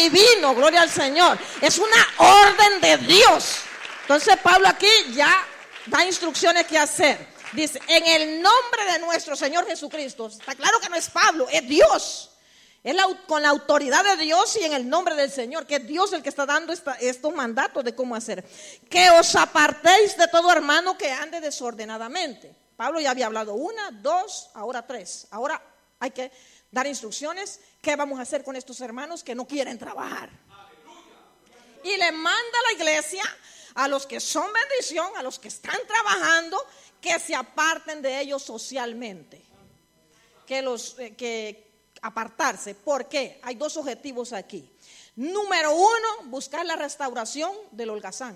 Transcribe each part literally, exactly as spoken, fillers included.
divino, gloria al Señor. Es una orden de Dios. Entonces Pablo aquí ya da instrucciones que hacer. Dice, en el nombre de nuestro Señor Jesucristo. Está claro que no es Pablo, es Dios. Es la, con la autoridad de Dios y en el nombre del Señor, que es Dios el que está dando esta, estos mandatos de cómo hacer. Que os apartéis de todo hermano que ande desordenadamente. Pablo ya había hablado una, dos, ahora tres. Ahora hay que dar instrucciones. ¿Qué vamos a hacer con estos hermanos que no quieren trabajar? Y le manda a la iglesia, a los que son bendición, a los que están trabajando, que se aparten de ellos socialmente. Que los... Eh, que apartarse. ¿Por qué? Hay dos objetivos aquí. Número uno, buscar la restauración del holgazán.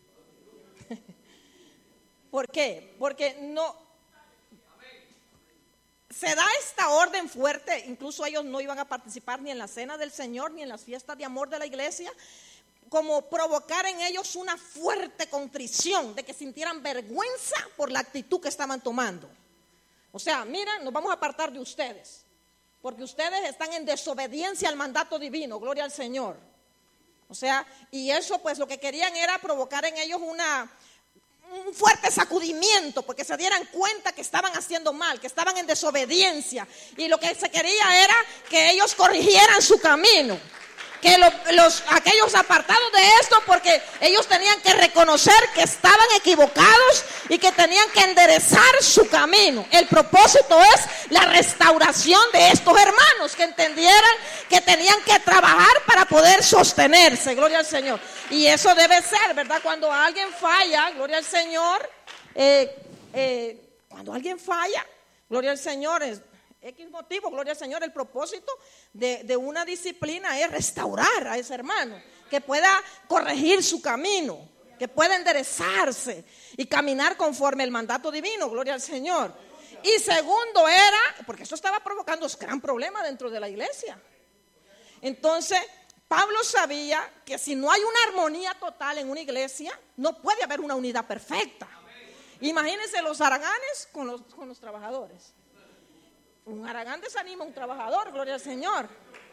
¿Por qué? Porque no se da esta orden fuerte. Incluso ellos no iban a participar ni en la cena del Señor ni en las fiestas de amor de la iglesia, como provocar en ellos una fuerte contrición, de que sintieran vergüenza por la actitud que estaban tomando. O sea, mira, nos vamos a apartar de ustedes, porque ustedes están en desobediencia al mandato divino, gloria al Señor. O sea, y eso pues lo que querían era provocar en ellos una, un fuerte sacudimiento, porque se dieran cuenta que estaban haciendo mal, que estaban en desobediencia. Y lo que se quería era que ellos corrigieran su camino. Que lo, los, aquellos apartados de esto, porque ellos tenían que reconocer que estaban equivocados y que tenían que enderezar su camino. El propósito es la restauración de estos hermanos, que entendieran que tenían que trabajar para poder sostenerse, gloria al Señor. Y eso debe ser, ¿verdad? Cuando alguien falla, gloria al Señor, eh, eh, cuando alguien falla, gloria al Señor, es X motivo, gloria al Señor. El propósito de, de una disciplina es restaurar a ese hermano, que pueda corregir su camino, que pueda enderezarse y caminar conforme el mandato divino, gloria al Señor. Y segundo era, porque eso estaba provocando un gran problema dentro de la iglesia. Entonces Pablo sabía que si no hay una armonía total en una iglesia, no puede haber una unidad perfecta. Imagínense los haraganes con los, con los trabajadores. Un haragán desanima a un trabajador, gloria al Señor.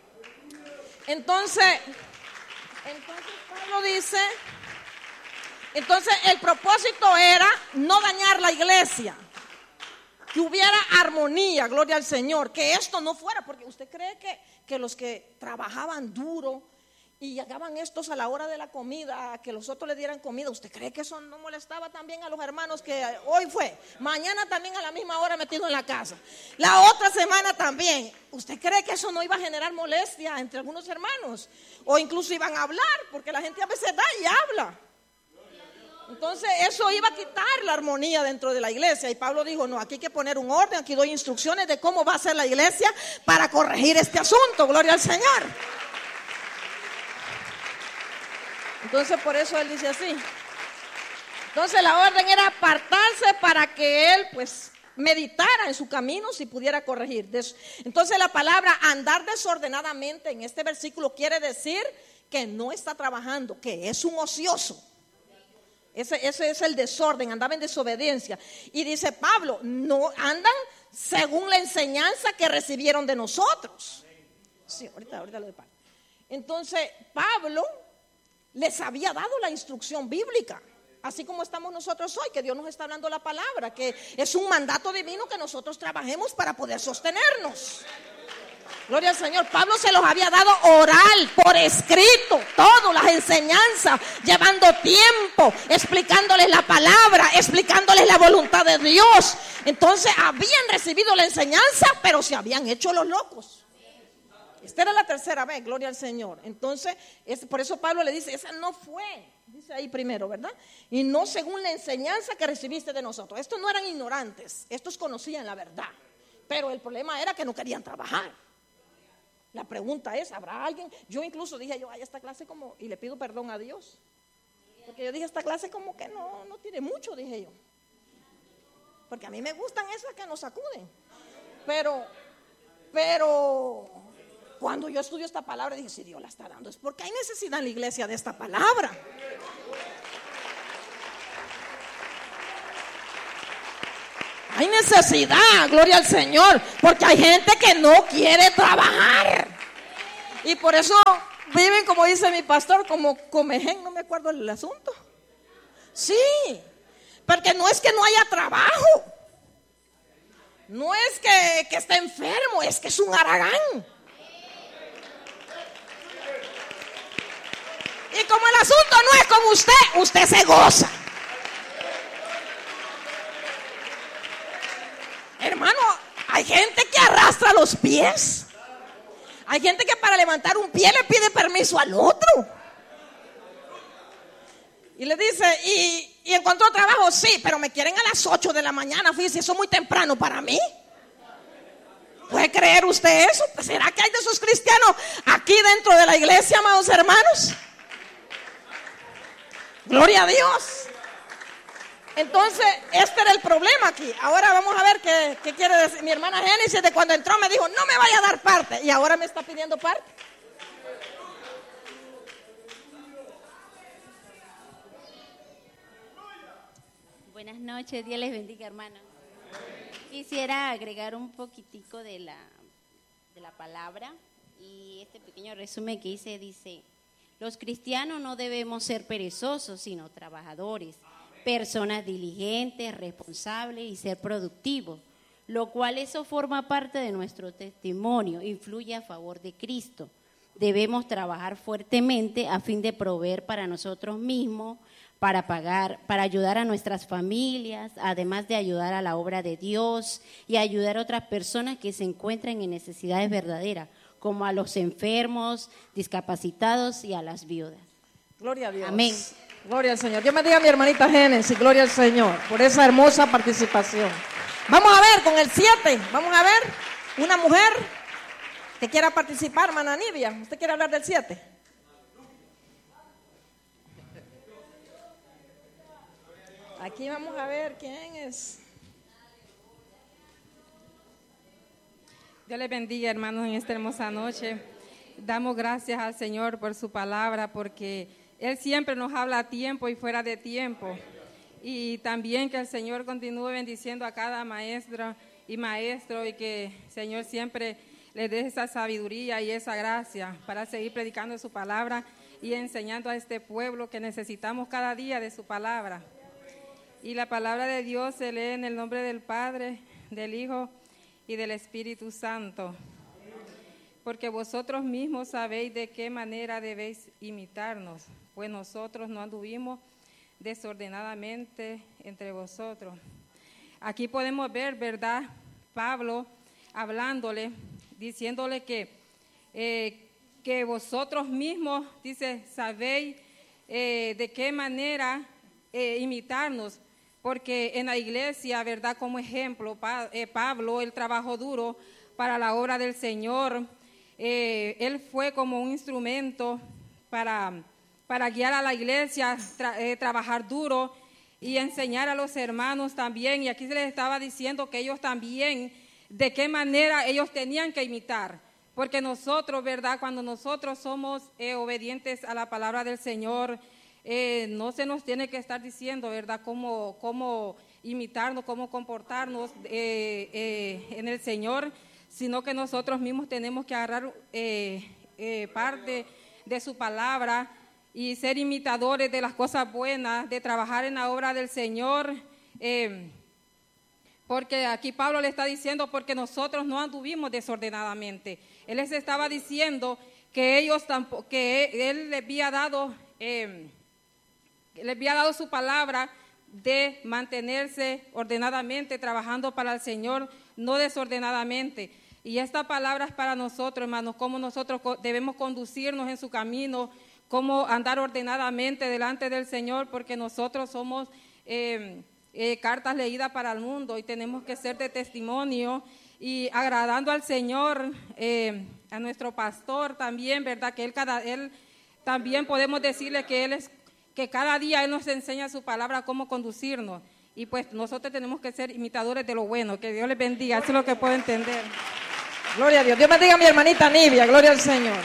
Entonces, entonces Pablo dice, entonces el propósito era no dañar la iglesia, que hubiera armonía, gloria al Señor, que esto no fuera, porque usted cree que, que los que trabajaban duro y llegaban estos a la hora de la comida, a que los otros le dieran comida, ¿usted cree que eso no molestaba también a los hermanos que hoy fue, mañana también a la misma hora metido en la casa, la otra semana también? ¿Usted cree que eso no iba a generar molestia entre algunos hermanos? O incluso iban a hablar, porque la gente a veces da y habla. Entonces eso iba a quitar la armonía dentro de la iglesia. Y Pablo dijo, no, aquí hay que poner un orden, aquí doy instrucciones de cómo va a ser la iglesia para corregir este asunto, gloria al Señor. Entonces por eso él dice así. Entonces la orden era apartarse para que él pues meditara en su camino si pudiera corregir. Entonces la palabra andar desordenadamente en este versículo quiere decir que no está trabajando, que es un ocioso. Ese, ese es el desorden, andaba en desobediencia. Y dice Pablo, no andan según la enseñanza que recibieron de nosotros. Sí, ahorita, ahorita lo de Pablo. Entonces Pablo les había dado la instrucción bíblica, así como estamos nosotros hoy, que Dios nos está hablando la palabra, que es un mandato divino que nosotros trabajemos para poder sostenernos. Gloria al Señor. Pablo se los había dado oral, por escrito, todas las enseñanzas, llevando tiempo, explicándoles la palabra, explicándoles la voluntad de Dios. Entonces habían recibido la enseñanza, pero se habían hecho los locos. Esta era la tercera vez, gloria al Señor. Entonces, es, por eso Pablo le dice, esa no fue, dice ahí primero, ¿verdad? Y no según la enseñanza que recibiste de nosotros. Estos no eran ignorantes, estos conocían la verdad. Pero el problema era que no querían trabajar. La pregunta es, ¿habrá alguien? Yo incluso dije, yo, ay, esta clase como, y le pido perdón a Dios. Porque yo dije, esta clase como que no, no tiene mucho, dije yo. Porque a mí me gustan esas que nos sacuden. Pero, pero... cuando yo estudio esta palabra, dije, si Dios la está dando, es porque hay necesidad en la iglesia de esta palabra. Hay necesidad, gloria al Señor, porque hay gente que no quiere trabajar. Y por eso Viven, como dice mi pastor, como comején, no me acuerdo el asunto. Sí, porque no es que no haya trabajo, no es que, que esté enfermo, es que es un haragán. Y como el asunto no es con usted, usted se goza. Hermano, hay gente que arrastra los pies. Hay gente que para levantar un pie le pide permiso al otro. Y le dice, ¿y, y encontró trabajo? Sí, pero me quieren a las ocho de la mañana. Fíjese, eso es muy temprano para mí. ¿Puede creer usted eso? ¿Será que hay de esos cristianos aquí dentro de la iglesia, amados hermanos? Gloria a Dios. Entonces, este era el problema aquí. Ahora vamos a ver qué, qué quiere decir. Mi hermana Génesis, de cuando entró, me dijo, no me vaya a dar parte. Y ahora me está pidiendo parte. Buenas noches, Dios les bendiga, hermanos. Quisiera agregar un poquitico de la, de la palabra. Y este pequeño resumen que hice dice: los cristianos no debemos ser perezosos, sino trabajadores, personas diligentes, responsables y ser productivos, lo cual eso forma parte de nuestro testimonio, influye a favor de Cristo. Debemos trabajar fuertemente a fin de proveer para nosotros mismos, para pagar, para ayudar a nuestras familias, además de ayudar a la obra de Dios y ayudar a otras personas que se encuentran en necesidades verdaderas, como a los enfermos, discapacitados y a las viudas. Gloria a Dios. Amén. Gloria al Señor. Dios me diga a mi hermanita Génesis, gloria al Señor, por esa hermosa participación. Vamos a ver con el siete, vamos a ver una mujer que quiera participar, hermana Nibia. ¿Usted quiere hablar del siete? Aquí vamos a ver quién es. Dios les bendiga, hermanos, en esta hermosa noche. Damos gracias al Señor por su palabra, porque Él siempre nos habla a tiempo y fuera de tiempo. Y también que el Señor continúe bendiciendo a cada maestra y maestro, y que el Señor siempre les dé esa sabiduría y esa gracia para seguir predicando su palabra y enseñando a este pueblo que necesitamos cada día de su palabra. Y la palabra de Dios se lee en el nombre del Padre, del Hijo y del Espíritu Santo. Porque vosotros mismos sabéis de qué manera debéis imitarnos, pues nosotros no anduvimos desordenadamente entre vosotros. Aquí podemos ver, ¿verdad?, Pablo hablándole, diciéndole que, eh, que vosotros mismos, dice, sabéis eh, de qué manera eh, imitarnos, porque en la iglesia, ¿verdad?, como ejemplo, pa, eh, Pablo, él trabajó duro para la obra del Señor. Eh, él fue como un instrumento para, para guiar a la iglesia, tra, eh, trabajar duro y enseñar a los hermanos también. Y aquí se les estaba diciendo que ellos también, de qué manera ellos tenían que imitar. Porque nosotros, ¿verdad?, cuando nosotros somos eh, obedientes a la palabra del Señor, eh, no se nos tiene que estar diciendo, ¿verdad?, cómo, cómo imitarnos, cómo comportarnos eh, eh, en el Señor, sino que nosotros mismos tenemos que agarrar eh, eh, parte de su palabra y ser imitadores de las cosas buenas, de trabajar en la obra del Señor, eh, porque aquí Pablo le está diciendo, porque nosotros no anduvimos desordenadamente. Él les estaba diciendo que ellos tampoco, que él les había dado, eh, les había dado su palabra de mantenerse ordenadamente, trabajando para el Señor, no desordenadamente. Y esta palabra es para nosotros, hermanos, cómo nosotros debemos conducirnos en su camino, cómo andar ordenadamente delante del Señor, porque nosotros somos eh, eh, cartas leídas para el mundo y tenemos que ser de testimonio y agradando al Señor, eh, a nuestro pastor también, ¿verdad? Que él, cada, él también podemos decirle que él es, que cada día Él nos enseña su palabra, cómo conducirnos. Y pues nosotros tenemos que ser imitadores de lo bueno. Que Dios les bendiga, eso es lo que puedo entender. Gloria a Dios. Dios bendiga a mi hermanita Nibia, gloria al Señor.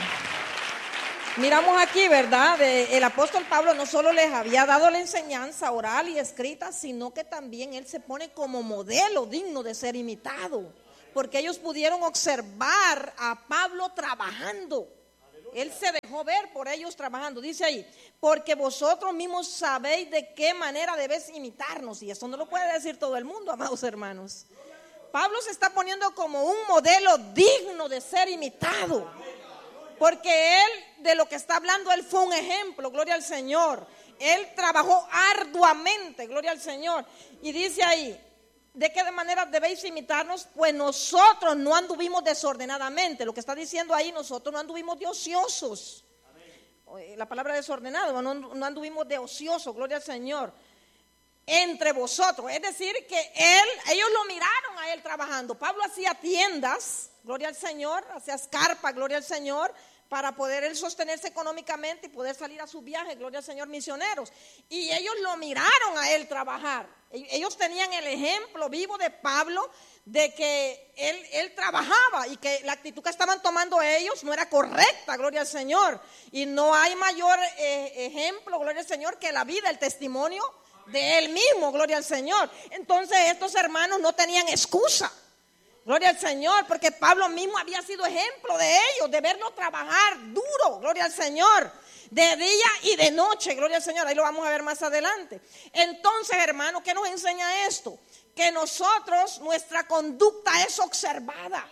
Miramos aquí, ¿verdad? De, el apóstol Pablo no solo les había dado la enseñanza oral y escrita, sino que también él se pone como modelo digno de ser imitado, porque ellos pudieron observar a Pablo trabajando. Él se dejó ver por ellos trabajando. Dice ahí, porque vosotros mismos sabéis de qué manera debéis imitarnos. Y eso no lo puede decir todo el mundo, amados hermanos. Pablo se está poniendo como un modelo digno de ser imitado. Porque él, de lo que está hablando, él fue un ejemplo, gloria al Señor. Él trabajó arduamente, gloria al Señor. Y dice ahí, ¿de qué manera debéis imitarnos? Pues nosotros no anduvimos desordenadamente. Lo que está diciendo ahí, nosotros no anduvimos de ociosos. Amén. La palabra desordenado, no, no anduvimos de ociosos, gloria al Señor. Entre vosotros, es decir, que él, ellos lo miraron a él trabajando. Pablo hacía tiendas, gloria al Señor, hacía escarpa, gloria al Señor, para poder él sostenerse económicamente y poder salir a su viaje, gloria al Señor, misioneros. Y ellos lo miraron a él trabajar. Ellos tenían el ejemplo vivo de Pablo de que él, él trabajaba y que la actitud que estaban tomando ellos no era correcta, gloria al Señor. Y no hay mayor eh, ejemplo, gloria al Señor, que la vida, el testimonio de él mismo, gloria al Señor. Entonces estos hermanos no tenían excusa. Gloria al Señor, porque Pablo mismo había sido ejemplo de ellos, de verlo trabajar duro, gloria al Señor, de día y de noche, gloria al Señor. Ahí lo vamos a ver más adelante. Entonces, hermano, ¿qué nos enseña esto? Que nosotros, nuestra conducta es observada.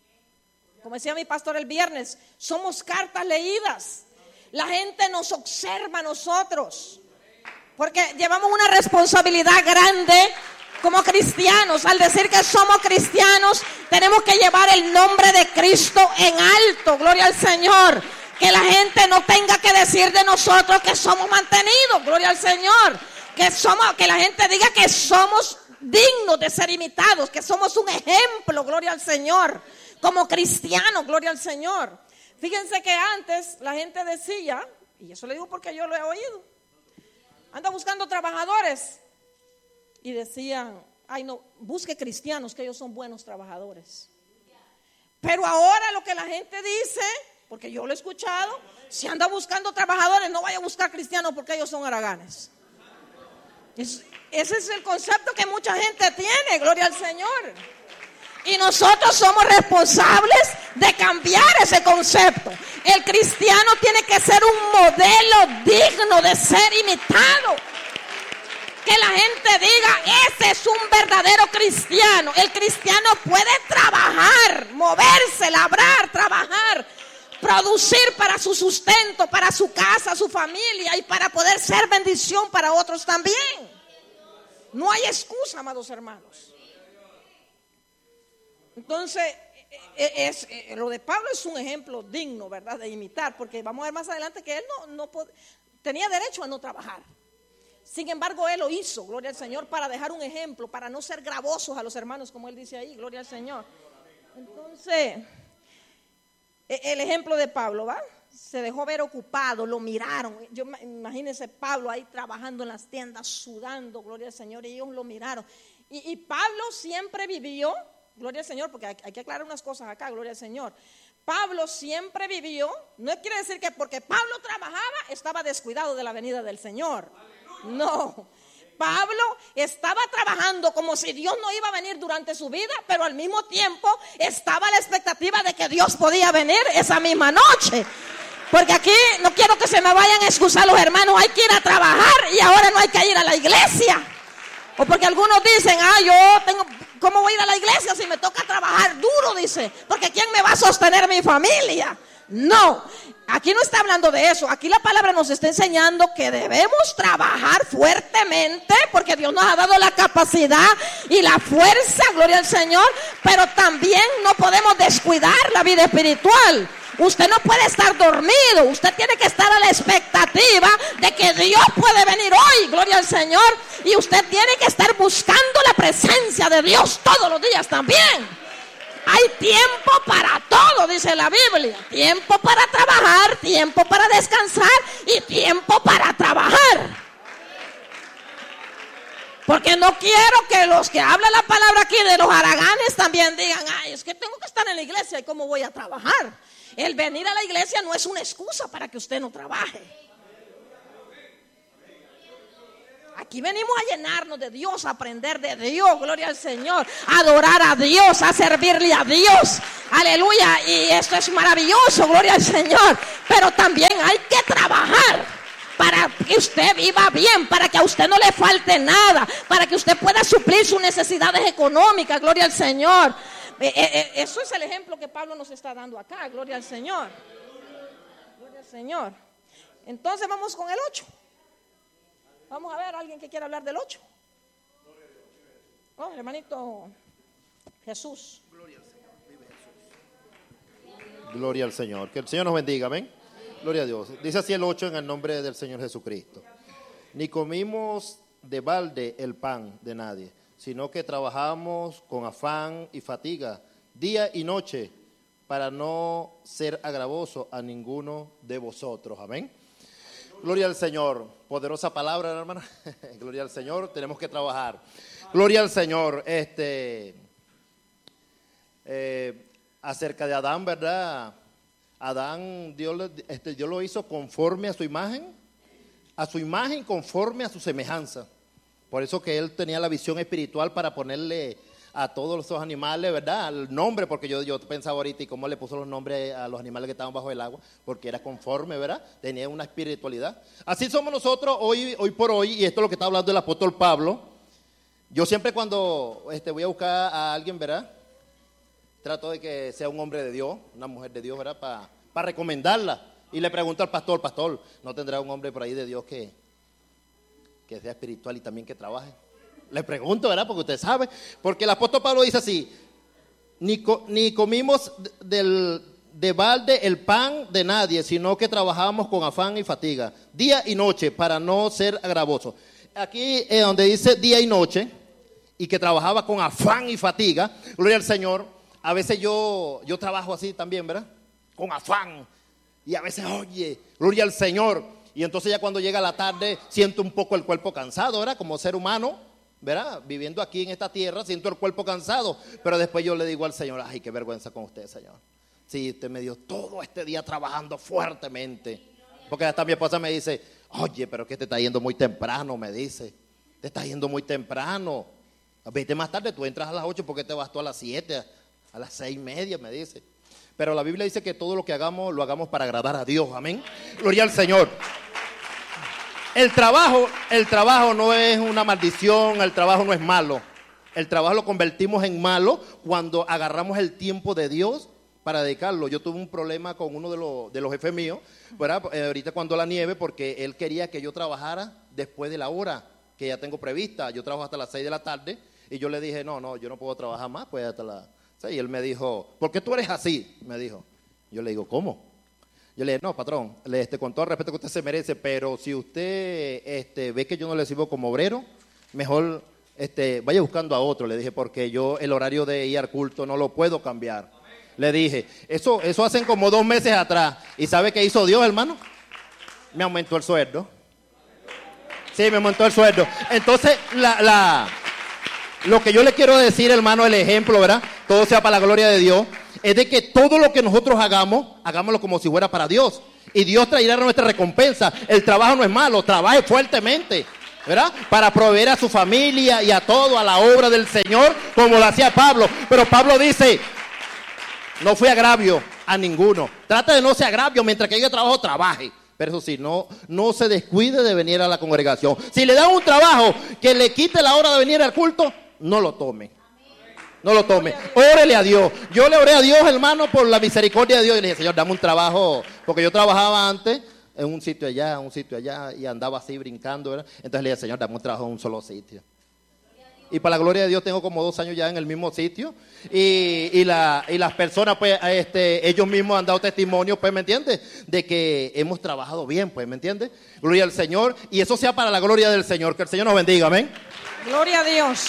Como decía mi pastor el viernes, somos cartas leídas. La gente nos observa a nosotros, porque llevamos una responsabilidad grande como cristianos. Al decir que somos cristianos, tenemos que llevar el nombre de Cristo en alto, gloria al Señor. Que la gente no tenga que decir de nosotros que somos mantenidos, gloria al Señor. Que somos, que la gente diga que somos dignos de ser imitados, que somos un ejemplo, gloria al Señor. Como cristianos, gloria al Señor. Fíjense que antes la gente decía, y eso le digo porque yo lo he oído, anda buscando trabajadores. Y decían, ay no, busque cristianos que ellos son buenos trabajadores. Pero ahora lo que la gente dice, porque yo lo he escuchado, si anda buscando trabajadores, no vaya a buscar cristianos porque ellos son haraganes. Es, ese es el concepto que mucha gente tiene, gloria al Señor. Y nosotros somos responsables de cambiar ese concepto. El cristiano tiene que ser un modelo digno de ser imitado. Que la gente diga, ese es un verdadero cristiano. El cristiano puede trabajar, moverse, labrar, trabajar, producir para su sustento, para su casa, su familia y para poder ser bendición para otros también. No hay excusa, amados hermanos. Entonces, es, es, lo de Pablo es un ejemplo digno, ¿verdad?, de imitar, porque vamos a ver más adelante que él no, no pod- tenía derecho a no trabajar. Sin embargo, él lo hizo, gloria al Señor, para dejar un ejemplo, para no ser gravosos a los hermanos, como él dice ahí, gloria al Señor. Entonces, el ejemplo de Pablo, ¿va? Se dejó ver ocupado, lo miraron. Yo imagínense Pablo ahí trabajando en las tiendas, sudando, gloria al Señor, y ellos lo miraron. Y, y Pablo siempre vivió, gloria al Señor, porque hay, hay que aclarar unas cosas acá, gloria al Señor. Pablo siempre vivió, no quiere decir que porque Pablo trabajaba estaba descuidado de la venida del Señor. No, Pablo estaba trabajando como si Dios no iba a venir durante su vida, pero al mismo tiempo estaba la expectativa de que Dios podía venir esa misma noche. Porque aquí no quiero que se me vayan a excusar los hermanos, hay que ir a trabajar y ahora no hay que ir a la iglesia. O porque algunos dicen, ah, yo tengo, ¿cómo voy a ir a la iglesia si me toca trabajar duro? Dice, porque ¿quién me va a sostener mi familia? No, aquí no está hablando de eso. Aquí la palabra nos está enseñando que debemos trabajar fuertemente porque Dios nos ha dado la capacidad y la fuerza, gloria al Señor, pero también no podemos descuidar la vida espiritual. Usted no puede estar dormido, usted tiene que estar a la expectativa de que Dios puede venir hoy, gloria al Señor, y usted tiene que estar buscando la presencia de Dios todos los días también. Hay tiempo para todo, dice la Biblia. Tiempo para trabajar, tiempo para descansar y tiempo para trabajar. Porque no quiero que los que hablan la palabra aquí de los haraganes también digan, ay, es que tengo que estar en la iglesia y cómo voy a trabajar. El venir a la iglesia no es una excusa para que usted no trabaje. aquí venimos a llenarnos de Dios, a aprender de Dios, gloria al Señor, a adorar a Dios, a servirle a Dios, aleluya, y esto es maravilloso, gloria al Señor, pero también hay que trabajar para que usted viva bien, para que a usted no le falte nada, para que usted pueda suplir sus necesidades económicas, gloria al Señor. Eh, eh, eso es el ejemplo que Pablo nos está dando acá, gloria al Señor, gloria al Señor. Entonces vamos con el ocho. Vamos a ver, alguien que quiera hablar del ocho. Oh, hermanito Jesús. Gloria al Señor, vive Jesús. Gloria al Señor. Que el Señor nos bendiga, amén. Gloria a Dios. Dice así el ocho en el nombre del Señor Jesucristo. Ni comimos de balde el pan de nadie, sino que trabajamos con afán y fatiga, día y noche, para no ser agravoso a ninguno de vosotros. Amén. Gloria al Señor. Poderosa palabra, hermana. Gloria al Señor. Tenemos que trabajar. Gloria al Señor. Este, eh, acerca de Adán, ¿verdad? Adán, Dios, este, Dios lo hizo conforme a su imagen, a su imagen conforme a su semejanza. Por eso que él tenía la visión espiritual para ponerle a todos esos animales, ¿verdad? El nombre, porque yo, yo pensaba ahorita y cómo le puso los nombres a los animales que estaban bajo el agua, porque era conforme, ¿verdad? Tenía una espiritualidad. Así somos nosotros hoy, hoy por hoy, y esto es lo que está hablando el apóstol Pablo. Yo siempre cuando este, voy a buscar a alguien, ¿verdad? Trato de que sea un hombre de Dios, una mujer de Dios, ¿verdad? Para pa recomendarla. Y le pregunto al pastor, pastor, ¿no tendrá un hombre por ahí de Dios que, que sea espiritual y también que trabaje? Le pregunto, ¿verdad? Porque usted sabe. Porque el apóstol Pablo dice así, ni, co, ni comimos del, de balde el pan de nadie, sino que trabajamos con afán y fatiga, día y noche, para no ser agravosos. Aquí es donde dice día y noche, y que trabajaba con afán y fatiga, gloria al Señor. A veces yo, yo trabajo así también, ¿verdad? Con afán. Y a veces, oye, gloria al Señor. Y entonces ya cuando llega la tarde, siento un poco el cuerpo cansado, ¿verdad? Como ser humano, ¿verdad? Viviendo aquí en esta tierra, siento el cuerpo cansado. Pero después yo le digo al Señor, ay, qué vergüenza con usted, Señor. Sí, usted me dio todo este día trabajando fuertemente. Porque hasta mi esposa me dice, oye, pero que te está yendo muy temprano, me dice. Te está yendo muy temprano. Vete más tarde, tú entras a las ocho, porque te vas tú a las siete, a las seis y media, me dice. Pero la Biblia dice que todo lo que hagamos, lo hagamos para agradar a Dios, amén. Gloria al Señor. El trabajo, el trabajo no es una maldición, el trabajo no es malo. El trabajo lo convertimos en malo cuando agarramos el tiempo de Dios para dedicarlo. Yo tuve un problema con uno de los, de los jefes míos, ¿verdad? Eh, ahorita cuando la nieve, porque él quería que yo trabajara después de la hora que ya tengo prevista. Yo trabajo hasta las seis de la tarde y yo le dije, no, no, yo no puedo trabajar más, pues hasta las seis. Y él me dijo, ¿por qué tú eres así? Me dijo. Yo le digo, ¿cómo? Yo le dije, no, patrón, le, este, con todo el respeto que usted se merece, pero si usted este, ve que yo no le sirvo como obrero, mejor este, vaya buscando a otro. Le dije, porque yo el horario de ir al culto no lo puedo cambiar. Le dije, eso, eso hacen como dos meses atrás. ¿Y sabe qué hizo Dios, hermano? Me aumentó el sueldo. Sí, me aumentó el sueldo. Entonces, la, la, lo que yo le quiero decir, hermano, el ejemplo, ¿verdad? Todo sea para la gloria de Dios. Es de que todo lo que nosotros hagamos, hagámoslo como si fuera para Dios. Y Dios traerá nuestra recompensa. El trabajo no es malo, trabaje fuertemente, ¿verdad? Para proveer a su familia y a todo, a la obra del Señor, como lo hacía Pablo. Pero Pablo dice, no fue agravio a ninguno. Trata de no ser agravio, mientras que haya trabajo, trabaje. Pero eso sí, no, no se descuide de venir a la congregación. Si le dan un trabajo que le quite la hora de venir al culto, no lo tome. No lo tome. Órele a Dios. Yo le oré a Dios, hermano, por la misericordia de Dios. Y le dije, Señor, dame un trabajo. Porque yo trabajaba antes en un sitio allá, en un sitio allá. Y andaba así brincando, ¿verdad? Entonces le dije, Señor, dame un trabajo en un solo sitio. Y para la gloria de Dios tengo como dos años ya en el mismo sitio. Y, y, la, y las personas, pues, este, ellos mismos han dado testimonio, pues, ¿me entiendes? De que hemos trabajado bien, pues, ¿me entiendes? Gloria al Señor. Y eso sea para la gloria del Señor. Que el Señor nos bendiga, amén. Gloria a Dios.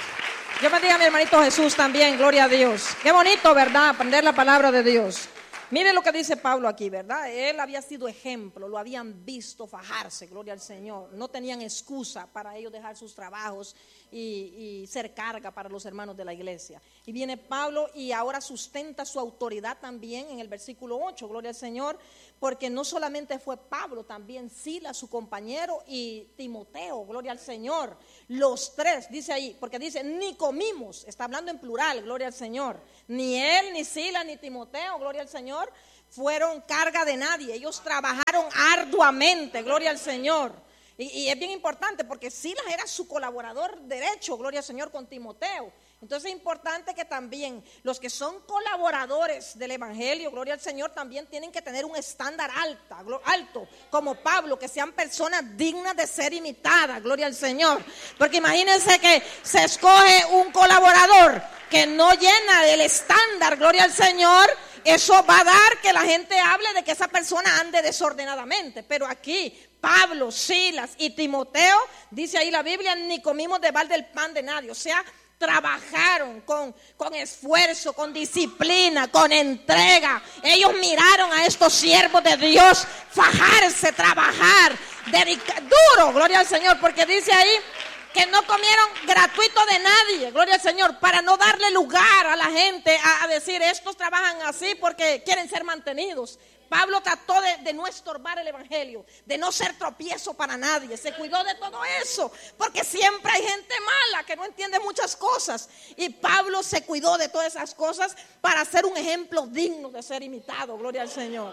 Yo bendiga a mi hermanito Jesús también, gloria a Dios. Qué bonito, ¿verdad? Aprender la palabra de Dios. Mire lo que dice Pablo aquí, ¿verdad? Él había sido ejemplo, lo habían visto fajarse, gloria al Señor. No tenían excusa para ellos dejar sus trabajos y, y ser carga para los hermanos de la iglesia. Y viene Pablo y ahora sustenta su autoridad también en el versículo ocho, gloria al Señor, porque no solamente fue Pablo, también Silas, su compañero, y Timoteo, gloria al Señor. Los tres, dice ahí, porque dice, ni comimos, está hablando en plural, gloria al Señor. Ni él, ni Silas, ni Timoteo, gloria al Señor, fueron carga de nadie. Ellos trabajaron arduamente, gloria al Señor. Y, y es bien importante porque Silas era su colaborador derecho, gloria al Señor, con Timoteo. Entonces es importante que también los que son colaboradores del evangelio, gloria al Señor, también tienen que tener un estándar alta, alto, como Pablo, que sean personas dignas de ser imitadas, gloria al Señor. Porque imagínense que se escoge un colaborador que no llena el estándar, gloria al Señor. Eso va a dar que la gente hable de que esa persona ande desordenadamente. Pero aquí Pablo, Silas y Timoteo, dice ahí la Biblia, ni comimos de balde el pan de nadie. O sea, trabajaron con, con esfuerzo, con disciplina, con entrega. Ellos miraron a estos siervos de Dios fajarse, trabajar, dedicar, duro, gloria al Señor, porque dice ahí que no comieron gratuito de nadie, gloria al Señor, para no darle lugar a la gente a, a decir, estos trabajan así porque quieren ser mantenidos. Pablo trató de, de no estorbar el evangelio, de no ser tropiezo para nadie, se cuidó de todo eso, porque siempre hay gente mala que no entiende muchas cosas, y Pablo se cuidó de todas esas cosas para ser un ejemplo digno de ser imitado, gloria al Señor.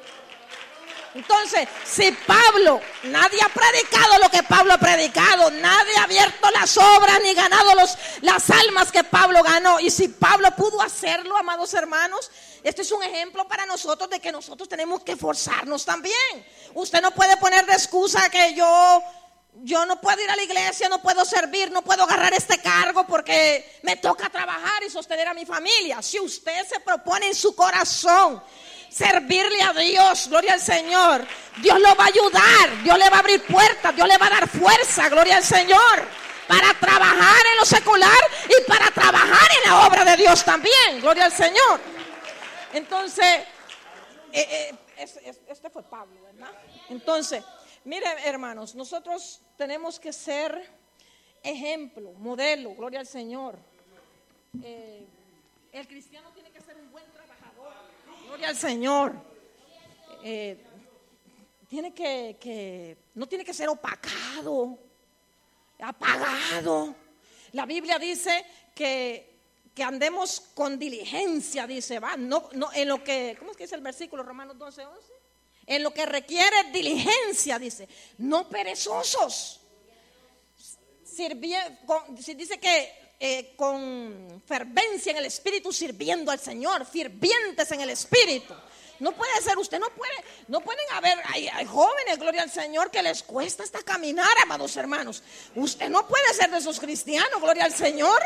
Entonces, si Pablo, nadie ha predicado lo que Pablo ha predicado, nadie ha abierto las obras ni ganado los, las almas que Pablo ganó, y si Pablo pudo hacerlo, amados hermanos, este es un ejemplo para nosotros de que nosotros tenemos que esforzarnos también. Usted no puede poner de excusa que yo, yo no puedo ir a la iglesia, no puedo servir, no puedo agarrar este cargo porque me toca trabajar y sostener a mi familia. Si usted se propone en su corazón servirle a Dios, gloria al Señor, Dios lo va a ayudar, Dios le va a abrir puertas, Dios le va a dar fuerza, gloria al Señor, para trabajar en lo secular y para trabajar en la obra de Dios también, gloria al Señor. Entonces, eh, eh, este fue Pablo, ¿verdad? Entonces, mire, hermanos, nosotros tenemos que ser ejemplo, modelo, gloria al Señor. Eh, el cristiano tiene que ser un buen trabajador, gloria al Señor. Eh, tiene que, que, no tiene que ser opacado, apagado. La Biblia dice que que andemos con diligencia, dice, va, no, no, en lo que, ¿cómo es que dice el versículo, Romanos doce, once? En lo que requiere diligencia, dice, no perezosos. Sirvie, con, dice que eh, con fervencia en el espíritu, sirviendo al Señor, fervientes en el espíritu. No puede ser, usted no puede, no pueden haber, hay, hay jóvenes, gloria al Señor, que les cuesta hasta caminar, amados hermanos. Usted no puede ser de esos cristianos, gloria al Señor,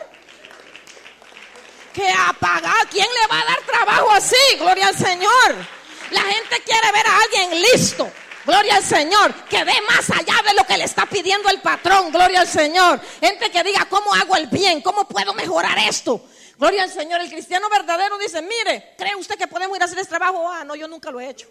que apagar. ¿Quién le va a dar trabajo así? Gloria al Señor. La gente quiere ver a alguien listo, gloria al Señor, que dé más allá de lo que le está pidiendo el patrón, gloria al Señor. Gente que diga, ¿cómo hago el bien? ¿Cómo puedo mejorar esto? Gloria al Señor. El cristiano verdadero dice, mire, ¿cree usted que podemos ir a hacer este trabajo? Ah, no, yo nunca lo he hecho.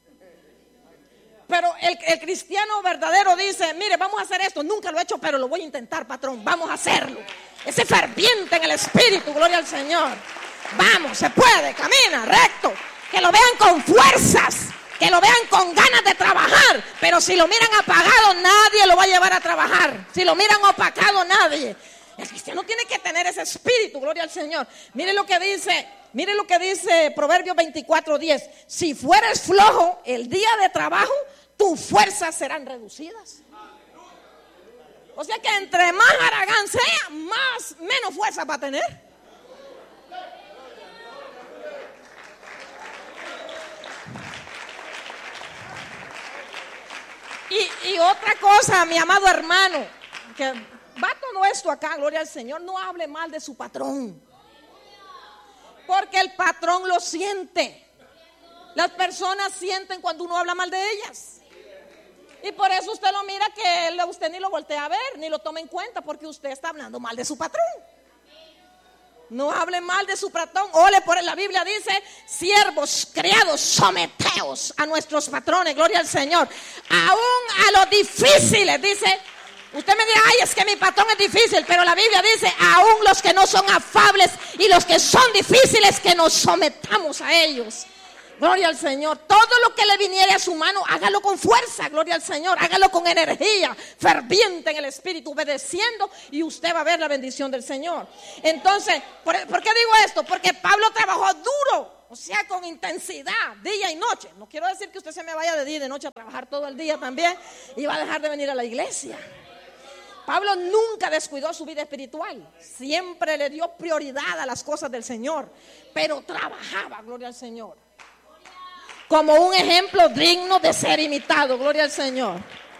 Pero el, el cristiano verdadero dice, mire, vamos a hacer esto, nunca lo he hecho, pero lo voy a intentar, patrón, vamos a hacerlo. Ese ferviente en el espíritu, gloria al Señor. Vamos, se puede, camina recto. Que lo vean con fuerzas, que lo vean con ganas de trabajar. Pero si lo miran apagado, nadie lo va a llevar a trabajar. Si lo miran opacado, nadie. El cristiano tiene que tener ese espíritu, gloria al Señor. Mire lo que dice, mire lo que dice Proverbios veinticuatro diez. Si fueres flojo el día de trabajo, tus fuerzas serán reducidas. O sea que entre más haragán sea, más, menos fuerza va a tener. Y, y otra cosa, mi amado hermano, que va todo esto acá, gloria al Señor, no hable mal de su patrón. Porque el patrón lo siente. Las personas sienten cuando uno habla mal de ellas. Y por eso usted lo mira que usted ni lo voltea a ver, ni lo toma en cuenta, porque usted está hablando mal de su patrón. No hable mal de su patrón. Ole, por la Biblia dice: siervos, criados, someteos a nuestros patrones. Gloria al Señor. Aún a los difíciles, dice. Usted me dirá: ay, es que mi patrón es difícil. Pero la Biblia dice: aún los que no son afables y los que son difíciles, que nos sometamos a ellos. Gloria al Señor. Todo lo que le viniere a su mano, hágalo con fuerza. Gloria al Señor. Hágalo con energía, ferviente en el espíritu, obedeciendo, y usted va a ver la bendición del Señor. Entonces, ¿por, ¿por qué digo esto? Porque Pablo trabajó duro, o sea, con intensidad, día y noche. No quiero decir que usted se me vaya de día y de noche a trabajar todo el día también y va a dejar de venir a la iglesia. Pablo nunca descuidó su vida espiritual. Siempre le dio prioridad a las cosas del Señor, pero trabajaba, gloria al Señor, como un ejemplo digno de ser imitado. Gloria al Señor.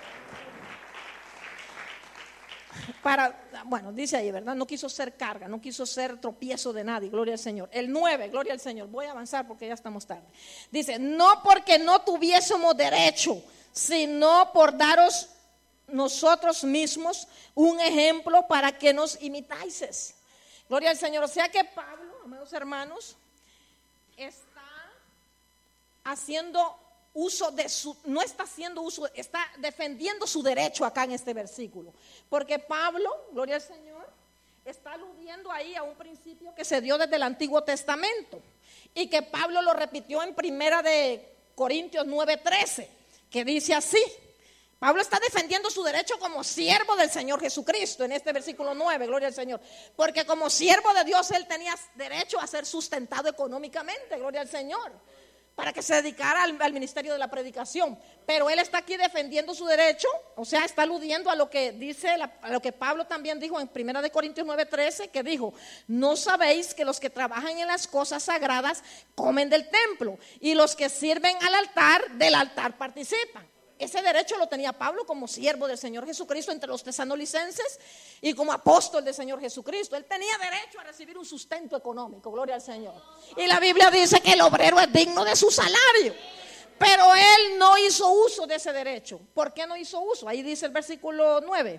Para, bueno, dice ahí, ¿verdad? No quiso ser carga, no quiso ser tropiezo de nadie. Gloria al Señor. El nueve, gloria al Señor. Voy a avanzar porque ya estamos tarde. Dice: no porque no tuviésemos derecho, sino por daros nosotros mismos un ejemplo para que nos imitáis. Gloria al Señor. O sea que Pablo, amados hermanos, está haciendo uso de su, no está haciendo uso, está defendiendo su derecho acá en este versículo. Porque Pablo, gloria al Señor, está aludiendo ahí a un principio que se dio desde el Antiguo Testamento y que Pablo lo repitió en Primera de Corintios nueve trece, que dice así. Pablo está defendiendo su derecho como siervo del Señor Jesucristo en este versículo nueve, gloria al Señor. Porque como siervo de Dios él tenía derecho a ser sustentado económicamente, gloria al Señor, para que se dedicara al, al ministerio de la predicación. Pero él está aquí defendiendo su derecho, o sea, está aludiendo a lo que dice, la, a lo que Pablo también dijo en Primera de Corintios nueve trece, que dijo: no sabéis que los que trabajan en las cosas sagradas comen del templo, y los que sirven al altar, del altar participan. Ese derecho lo tenía Pablo como siervo del Señor Jesucristo entre los tesalonicenses y como apóstol del Señor Jesucristo. Él tenía derecho a recibir un sustento económico, gloria al Señor. Y la Biblia dice que el obrero es digno de su salario. Pero él no hizo uso de ese derecho. ¿Por qué no hizo uso? Ahí dice el versículo nueve.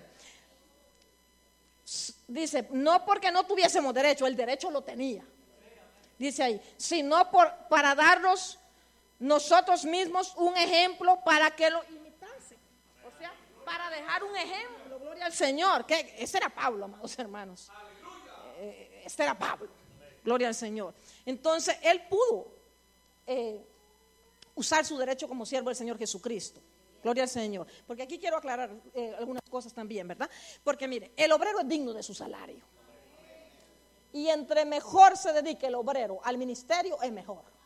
Dice: no porque no tuviésemos derecho, el derecho lo tenía. Dice ahí: sino por, para darnos nosotros mismos un ejemplo para que lo imitasen. O sea, para dejar un ejemplo, gloria al Señor. Que ese era Pablo, amados hermanos. Eh, este era Pablo, gloria al Señor. Entonces él pudo eh, usar su derecho como siervo del Señor Jesucristo. Gloria al Señor. Porque aquí quiero aclarar eh, algunas cosas también, ¿verdad? Porque mire, el obrero es digno de su salario. Y entre mejor se dedique el obrero al ministerio, es mejor.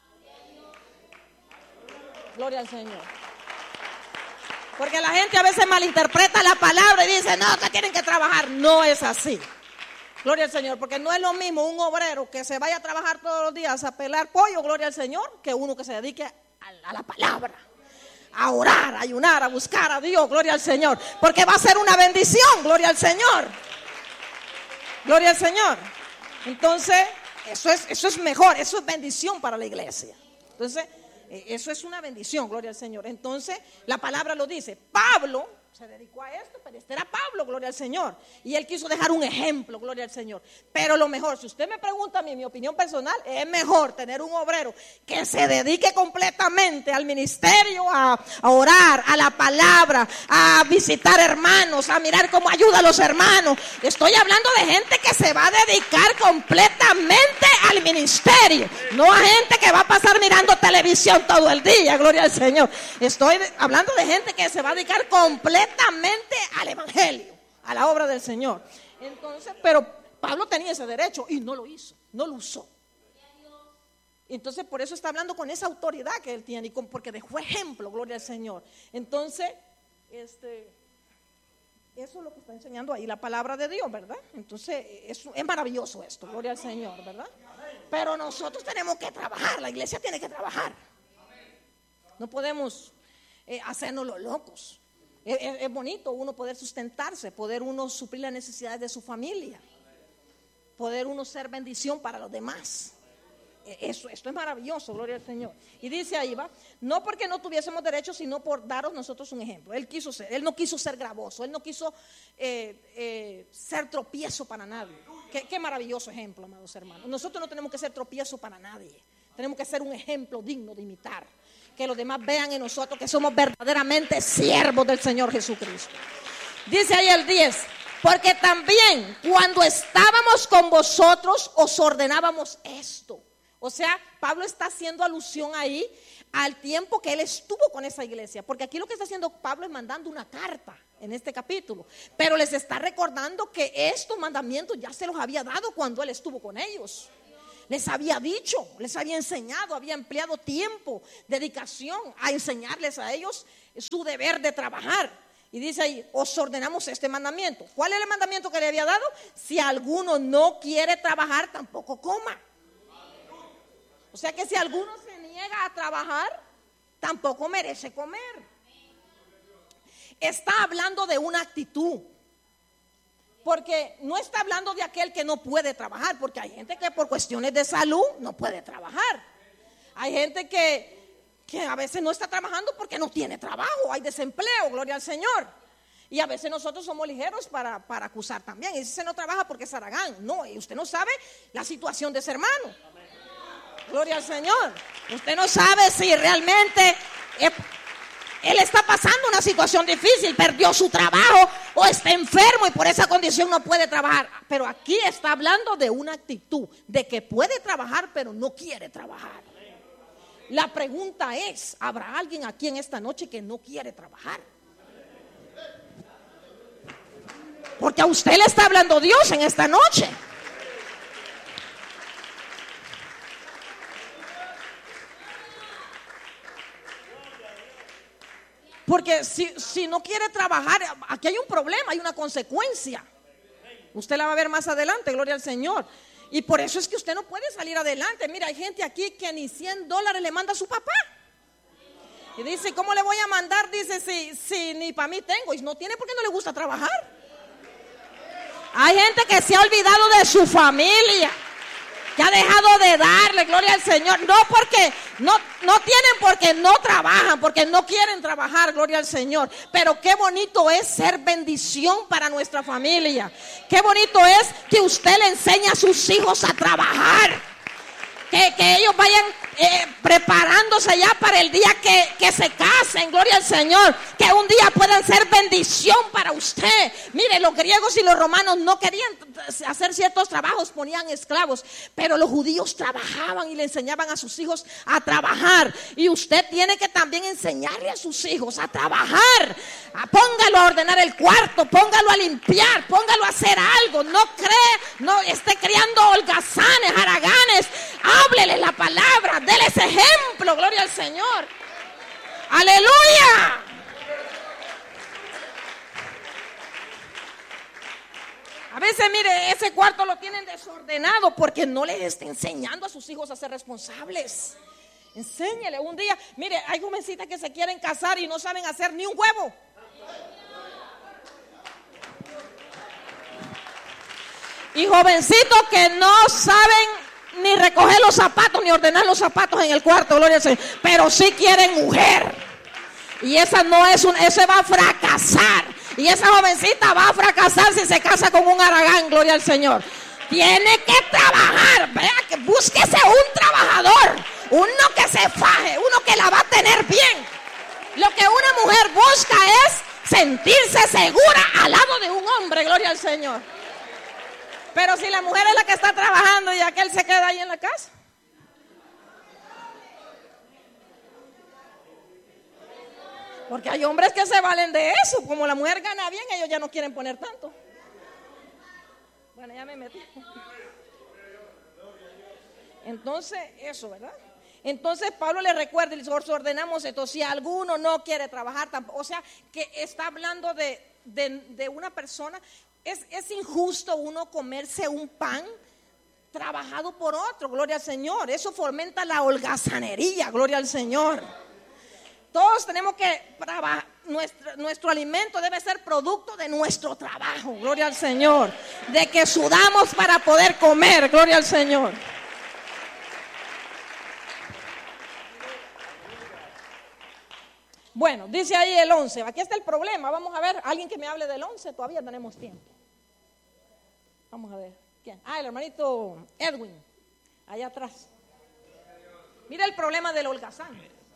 Gloria al Señor. Porque la gente a veces malinterpreta la palabra y dice: no, que tienen que trabajar. No es así. Gloria al Señor. Porque no es lo mismo un obrero que se vaya a trabajar todos los días a pelar pollo, gloria al Señor, que uno que se dedique a, a la palabra, a orar, a ayunar, a buscar a Dios, gloria al Señor. Porque va a ser una bendición, gloria al Señor. Gloria al Señor. Entonces, eso es, eso es mejor, eso es bendición para la iglesia. Entonces, eso es una bendición, gloria al Señor. Entonces, la palabra lo dice. Pablo se dedicó a esto, pero este era Pablo, gloria al Señor. Y él quiso dejar un ejemplo, gloria al Señor. Pero lo mejor, si usted me pregunta a mí, mi opinión personal, es mejor tener un obrero que se dedique completamente al ministerio, a, a orar, a la palabra, a visitar hermanos, a mirar cómo ayuda a los hermanos. Estoy hablando de gente que se va a dedicar completamente al ministerio, no a gente que va a pasar mirando televisión todo el día, gloria al Señor. Estoy hablando de gente que se va a dedicar completamente al evangelio, a la obra del Señor. Entonces, pero Pablo tenía ese derecho y no lo hizo, no lo usó. Entonces, por eso está hablando con esa autoridad que él tiene y con, porque dejó ejemplo, gloria al Señor. Entonces, este, eso es lo que está enseñando ahí la palabra de Dios, ¿verdad? Entonces, es, es maravilloso esto, gloria al Señor, ¿verdad? Pero nosotros tenemos que trabajar, la iglesia tiene que trabajar. No podemos eh, hacernos los locos. Es, es, es bonito uno poder sustentarse, poder uno suplir las necesidades de su familia, poder uno ser bendición para los demás. Eso, esto es maravilloso, gloria al Señor. Y dice ahí, va, no porque no tuviésemos derecho, sino por daros nosotros un ejemplo. Él quiso ser, él no quiso ser gravoso, él no quiso eh, eh, ser tropiezo para nadie. Qué, qué maravilloso ejemplo, amados hermanos. Nosotros no tenemos que ser tropiezo para nadie. Tenemos que ser un ejemplo digno de imitar. Que los demás vean en nosotros que somos verdaderamente siervos del Señor Jesucristo. Dice ahí el diez, porque también cuando estábamos con vosotros os ordenábamos esto. O sea, Pablo está haciendo alusión ahí al tiempo que él estuvo con esa iglesia. Porque aquí lo que está haciendo Pablo es mandando una carta en este capítulo. Pero les está recordando que estos mandamientos ya se los había dado cuando él estuvo con ellos. Les había dicho, les había enseñado, había empleado tiempo, dedicación a enseñarles a ellos su deber de trabajar. Y dice ahí, os ordenamos este mandamiento. ¿Cuál es el mandamiento que le había dado? Si alguno no quiere trabajar, tampoco coma. O sea que si alguno se niega a trabajar, tampoco merece comer. Está hablando de una actitud. Porque no está hablando de aquel que no puede trabajar, porque hay gente que por cuestiones de salud no puede trabajar. Hay gente que, que a veces no está trabajando porque no tiene trabajo, hay desempleo, gloria al Señor. Y a veces nosotros somos ligeros para, para acusar también. Y si no trabaja porque es haragán. No, y usted no sabe la situación de ese hermano. Gloria al Señor. Usted no sabe si realmente eh, él está pasando una situación difícil, perdió su trabajo o está enfermo y por esa condición no puede trabajar. Pero aquí está hablando de una actitud de que puede trabajar pero no quiere trabajar. La pregunta es, ¿habrá alguien aquí en esta noche que no quiere trabajar? Porque a usted le está hablando Dios en esta noche. Porque si, si no quiere trabajar, aquí hay un problema, hay una consecuencia. Usted la va a ver más adelante, gloria al Señor. Y por eso es que usted no puede salir adelante. Mira, hay gente aquí que ni cien dólares le manda a su papá. Y dice, ¿cómo le voy a mandar? Dice, si, si ni para mí tengo. Y no tiene porque no le gusta trabajar. Hay gente que se ha olvidado de su familia, que ha dejado de darle gloria al Señor. No porque no, no tienen porque no trabajan, porque no quieren trabajar, gloria al Señor. Pero qué bonito es ser bendición para nuestra familia. Qué bonito es que usted le enseñe a sus hijos a trabajar. Que, que ellos vayan eh, preparándose ya para el día que, que se casen, gloria al Señor. Que un día puedan ser bendición para usted. Mire, los griegos y los romanos no querían hacer ciertos trabajos, ponían esclavos. Pero los judíos trabajaban y le enseñaban a sus hijos a trabajar. Y usted tiene que también enseñarle a sus hijos a trabajar. Póngalo a ordenar el cuarto, póngalo a limpiar, póngalo a hacer algo. No cree, no esté criando holgazanes, haraganes. Háblele la palabra, déles ejemplo, gloria al Señor. Aleluya. A veces, mire, ese cuarto lo tienen desordenado porque no les está enseñando a sus hijos a ser responsables. Enséñele un día. Mire, hay jovencitas que se quieren casar y no saben hacer ni un huevo. Y jovencitos que no saben ni recoger los zapatos, ni ordenar los zapatos en el cuarto, gloria al Señor. Pero sí quieren mujer. Y esa no es un, ese va a fracasar. Y esa jovencita va a fracasar si se casa con un haragán, gloria al Señor. Tiene que trabajar, vea, que búsquese un trabajador, uno que se faje, uno que la va a tener bien. Lo que una mujer busca es sentirse segura al lado de un hombre, gloria al Señor. Pero si la mujer es la que está trabajando y aquel se queda ahí en la casa. Porque hay hombres que se valen de eso. Como la mujer gana bien, ellos ya no quieren poner tanto. Bueno, ya me metí. Entonces, eso, ¿verdad? Entonces Pablo le recuerda y les ordenamos esto. Si alguno no quiere trabajar tampoco. O sea, que está hablando de, de, de una persona. Es, es injusto uno comerse un pan trabajado por otro, gloria al Señor. Eso fomenta la holgazanería, gloria al Señor. Todos tenemos que trabajar. Nuestro, nuestro alimento debe ser producto de nuestro trabajo, gloria al Señor. De que sudamos para poder comer, gloria al Señor. Bueno, dice ahí el once. Aquí está el problema. Vamos a ver, alguien que me hable del once. Todavía tenemos tiempo. Vamos a ver. ¿quién? Ah, el hermanito Edwin, allá atrás. Mira el problema del holgazán.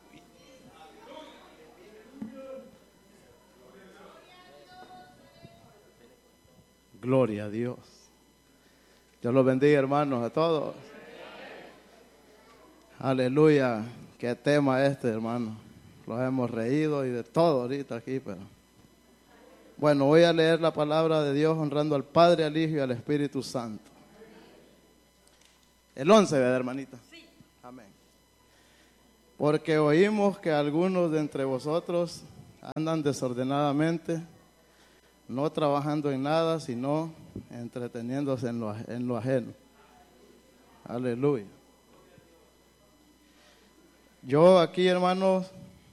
Gloria a Dios. Dios los bendiga, hermanos, a todos. Aleluya. Qué tema este, hermano. Los hemos reído y de todo ahorita aquí, pero... Bueno, voy a leer la palabra de Dios honrando al Padre, al Hijo y al Espíritu Santo. El once, ¿verdad, hermanita? Sí. Amén. Porque oímos que algunos de entre vosotros andan desordenadamente, no trabajando en nada, sino entreteniéndose en lo, en lo ajeno. Aleluya. Yo aquí, hermanos,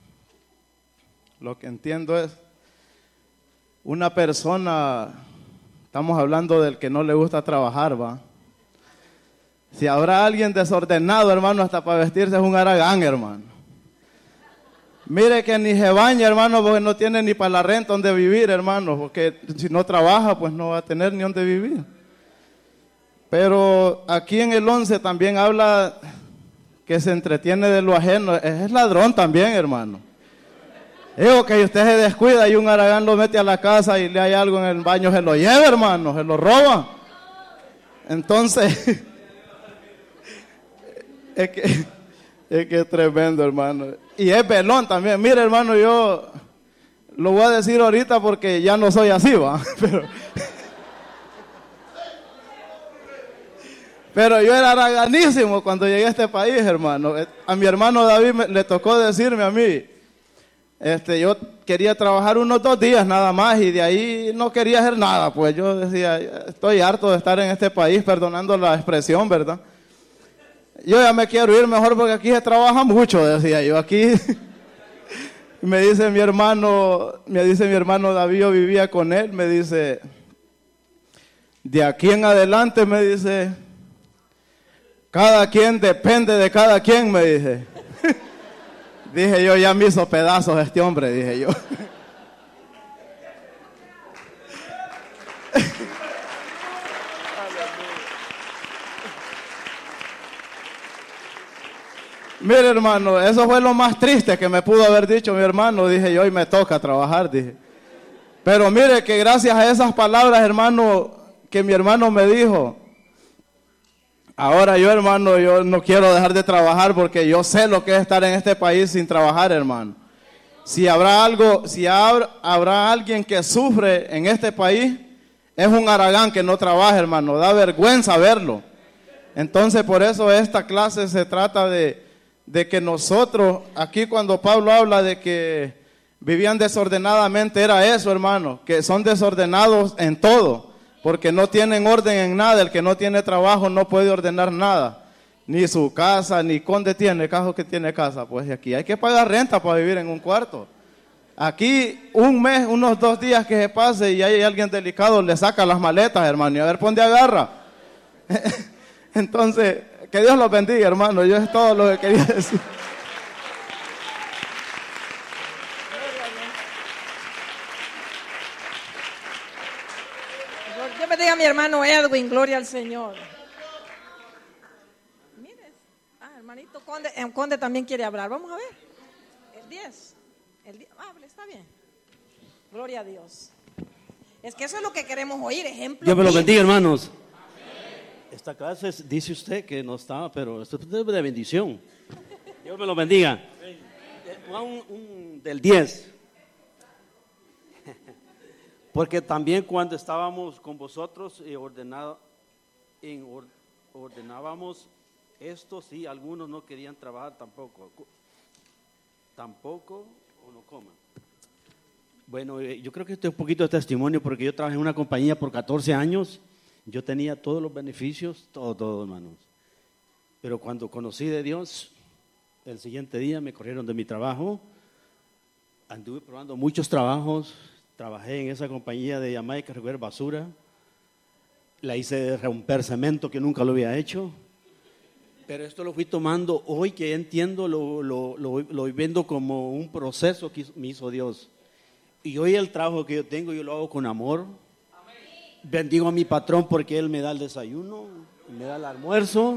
lo que entiendo es, una persona, estamos hablando del que no le gusta trabajar, ¿va? Si habrá alguien desordenado, hermano, hasta para vestirse es un haragán, hermano. Mire que ni se baña, hermano, porque no tiene ni para la renta donde vivir, hermano, porque si no trabaja, pues no va a tener ni donde vivir. Pero aquí en el once también habla que se entretiene de lo ajeno, es ladrón también, hermano. Digo que usted se descuida y un haragán lo mete a la casa y le hay algo en el baño, se lo lleva, hermano, se lo roba. Entonces, es que, es que es tremendo, hermano. Y es velón también. Mire, hermano, yo lo voy a decir ahorita porque ya no soy así, ¿va? Pero, pero yo era haraganísimo cuando llegué a este país, hermano. A mi hermano David me, le tocó decirme a mí, Este, yo quería trabajar unos dos días nada más y de ahí no quería hacer nada, pues yo decía, estoy harto de estar en este país, perdonando la expresión, ¿verdad? Yo ya me quiero ir mejor porque aquí se trabaja mucho, decía yo, aquí. Me dice mi hermano, me dice mi hermano David, yo vivía con él, me dice, de aquí en adelante, me dice, cada quien depende de cada quien, me dice. Dije yo, ya me hizo pedazos este hombre, dije yo. Mire, hermano, eso fue lo más triste que me pudo haber dicho mi hermano. Dije yo, y me toca trabajar, dije. Pero mire que gracias a esas palabras, hermano, que mi hermano me dijo, ahora yo, hermano, yo no quiero dejar de trabajar porque yo sé lo que es estar en este país sin trabajar, hermano. Si habrá algo, si habrá, habrá alguien que sufre en este país, es un haragán que no trabaja, hermano. Da vergüenza verlo. Entonces, por eso esta clase se trata de, de que nosotros, aquí cuando Pablo habla de que vivían desordenadamente, era eso, hermano, que son desordenados en todo. Porque no tienen orden en nada. El que no tiene trabajo no puede ordenar nada. Ni su casa, ni conde tiene, caso que tiene casa. Pues aquí hay que pagar renta para vivir en un cuarto. Aquí un mes, unos dos días que se pase y hay alguien delicado, le saca las maletas, hermano, y a ver por dónde agarra. Entonces, que Dios los bendiga, hermano. Yo es todo lo que quería decir. Dios bendiga a mi hermano Edwin, gloria al Señor. Mire, ah, hermanito Conde, el Conde también quiere hablar. Vamos a ver. El diez. El diez. Ah, está bien. Gloria a Dios. Es que eso es lo que queremos oír, ejemplo. Dios me lo bendiga, hermanos. Esta clase es, dice usted que no está, pero esto es de bendición. Dios me lo bendiga. Un, un, del diez. Porque también cuando estábamos con vosotros y ordenado, en or, ordenábamos esto, sí, algunos no querían trabajar tampoco. Tampoco o no coman. Bueno, yo creo que este es un poquito de testimonio porque yo trabajé en una compañía por catorce años. Yo tenía todos los beneficios, todo, todo, hermanos. Pero cuando conocí de Dios, el siguiente día me corrieron de mi trabajo. Anduve probando muchos trabajos. Trabajé en esa compañía de Jamaica, recoger basura. La hice de romper cemento, que nunca lo había hecho. Pero esto lo fui tomando hoy, que entiendo, lo, lo, lo, lo voy viendo como un proceso que me hizo Dios. Y hoy el trabajo que yo tengo, yo lo hago con amor. bendigo a mi patrón porque él me da el desayuno, me da el almuerzo.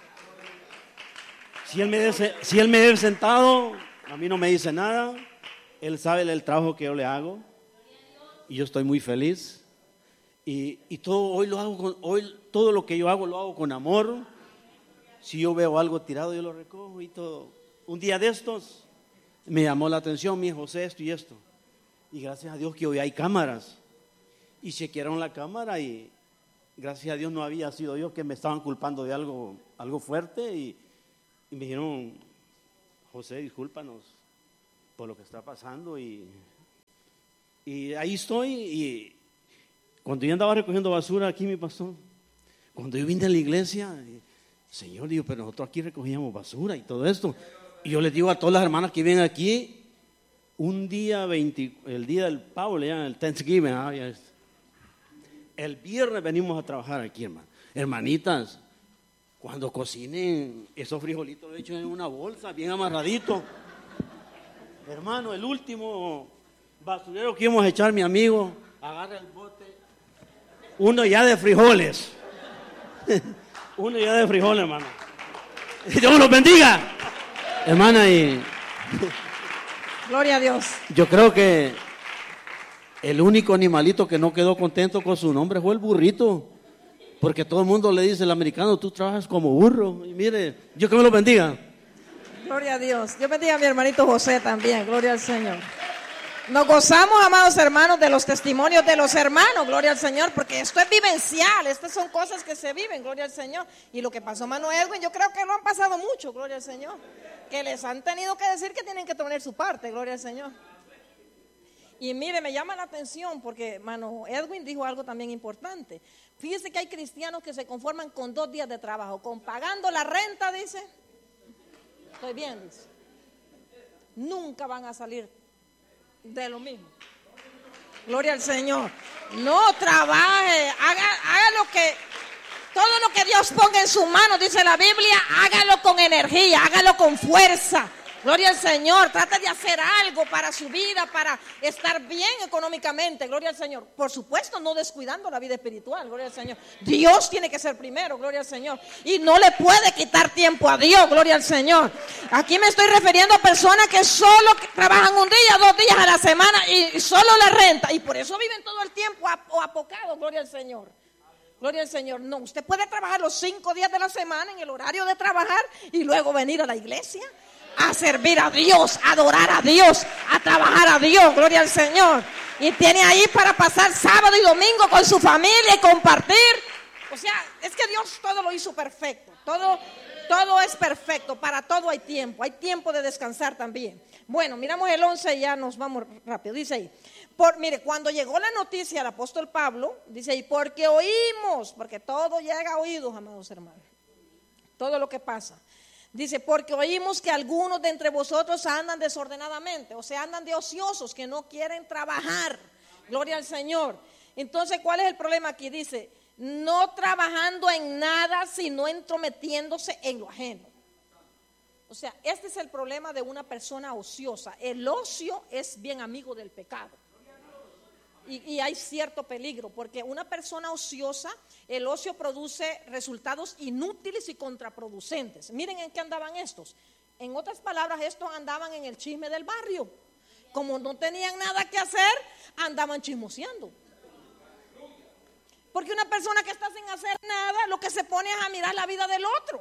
Si él me debe, si él me debe sentado, a mí no me dice nada. Él sabe el trabajo que yo le hago y yo estoy muy feliz. Y, y todo hoy lo hago con, hoy todo lo que yo hago lo hago con amor. Si yo veo algo tirado yo lo recojo y todo. Un día de estos me llamó la atención, mi José, esto y esto. Y gracias a Dios que hoy hay cámaras. Y chequearon la cámara y gracias a Dios no había sido yo que me estaban culpando de algo, algo fuerte. Y, y me dijeron, José, discúlpanos por lo que está pasando. Y, y ahí estoy. Y cuando yo andaba recogiendo basura aquí, mi pastor, cuando yo vine a la iglesia, Señor, digo, pero nosotros aquí recogíamos basura y todo esto. Y yo les digo a todas las hermanas que vienen aquí, un día, veinte, el día del pavo, le llaman el Thanksgiving, ¿ah? El viernes venimos a trabajar aquí, hermano. Hermanitas, cuando cocinen esos frijolitos, lo he hecho en una bolsa, bien amarradito. Hermano, el último basurero que íbamos a echar, mi amigo, agarra el bote, uno ya de frijoles. Uno ya de frijoles, hermano. Dios los bendiga, hermana. Y gloria a Dios. Yo creo que el único animalito que no quedó contento con su nombre fue el burrito, porque todo el mundo le dice al americano, tú trabajas como burro. Y mire, Dios que me lo bendiga. Gloria a Dios. Dios bendiga a mi hermanito José también. Gloria al Señor. Nos gozamos, amados hermanos, de los testimonios de los hermanos, gloria al Señor, porque esto es vivencial, estas son cosas que se viven, gloria al Señor. Y lo que pasó Mano Edwin, yo creo que lo han pasado mucho, gloria al Señor, que les han tenido que decir que tienen que poner su parte, gloria al Señor. Y mire, me llama la atención porque Mano Edwin dijo algo también importante. Fíjese que hay cristianos que se conforman con dos días de trabajo, con pagando la renta, dice, estoy bien, dice, nunca van a salir de lo mismo. Gloria al Señor. No trabaje, haga, haga lo que, todo lo que Dios ponga en su mano, dice la Biblia, hágalo con energía, hágalo con fuerza. Gloria al Señor, trate de hacer algo para su vida, para estar bien económicamente, gloria al Señor. Por supuesto, no descuidando la vida espiritual, gloria al Señor. Dios tiene que ser primero, gloria al Señor. Y no le puede quitar tiempo a Dios, gloria al Señor. Aquí me estoy refiriendo a personas que solo trabajan un día, dos días a la semana y solo la renta. Y por eso viven todo el tiempo o apocados, gloria al Señor. Gloria al Señor. No, usted puede trabajar los cinco días de la semana en el horario de trabajar y luego venir a la iglesia a servir a Dios, a adorar a Dios, a trabajar a Dios, gloria al Señor. Y tiene ahí para pasar sábado y domingo con su familia y compartir. O sea, es que Dios todo lo hizo perfecto. Todo, todo es perfecto, para todo hay tiempo. Hay tiempo de descansar también. Bueno, miramos el once y ya nos vamos rápido. Dice ahí, por, mire, cuando llegó la noticia al apóstol Pablo, dice ahí, porque oímos, porque todo llega a oídos, amados hermanos. Todo lo que pasa. Dice, porque oímos que algunos de entre vosotros andan desordenadamente, o sea, andan de ociosos, que no quieren trabajar. Gloria al Señor. Entonces, ¿cuál es el problema aquí? Dice, no trabajando en nada, sino entrometiéndose en lo ajeno. O sea, este es el problema de una persona ociosa. El ocio es bien amigo del pecado. Y, y hay cierto peligro, porque una persona ociosa, el ocio produce resultados inútiles y contraproducentes. Miren en qué andaban estos. En otras palabras, estos andaban en el chisme del barrio. Como no tenían nada que hacer, andaban chismoseando. Porque una persona que está sin hacer nada, lo que se pone es a mirar la vida del otro.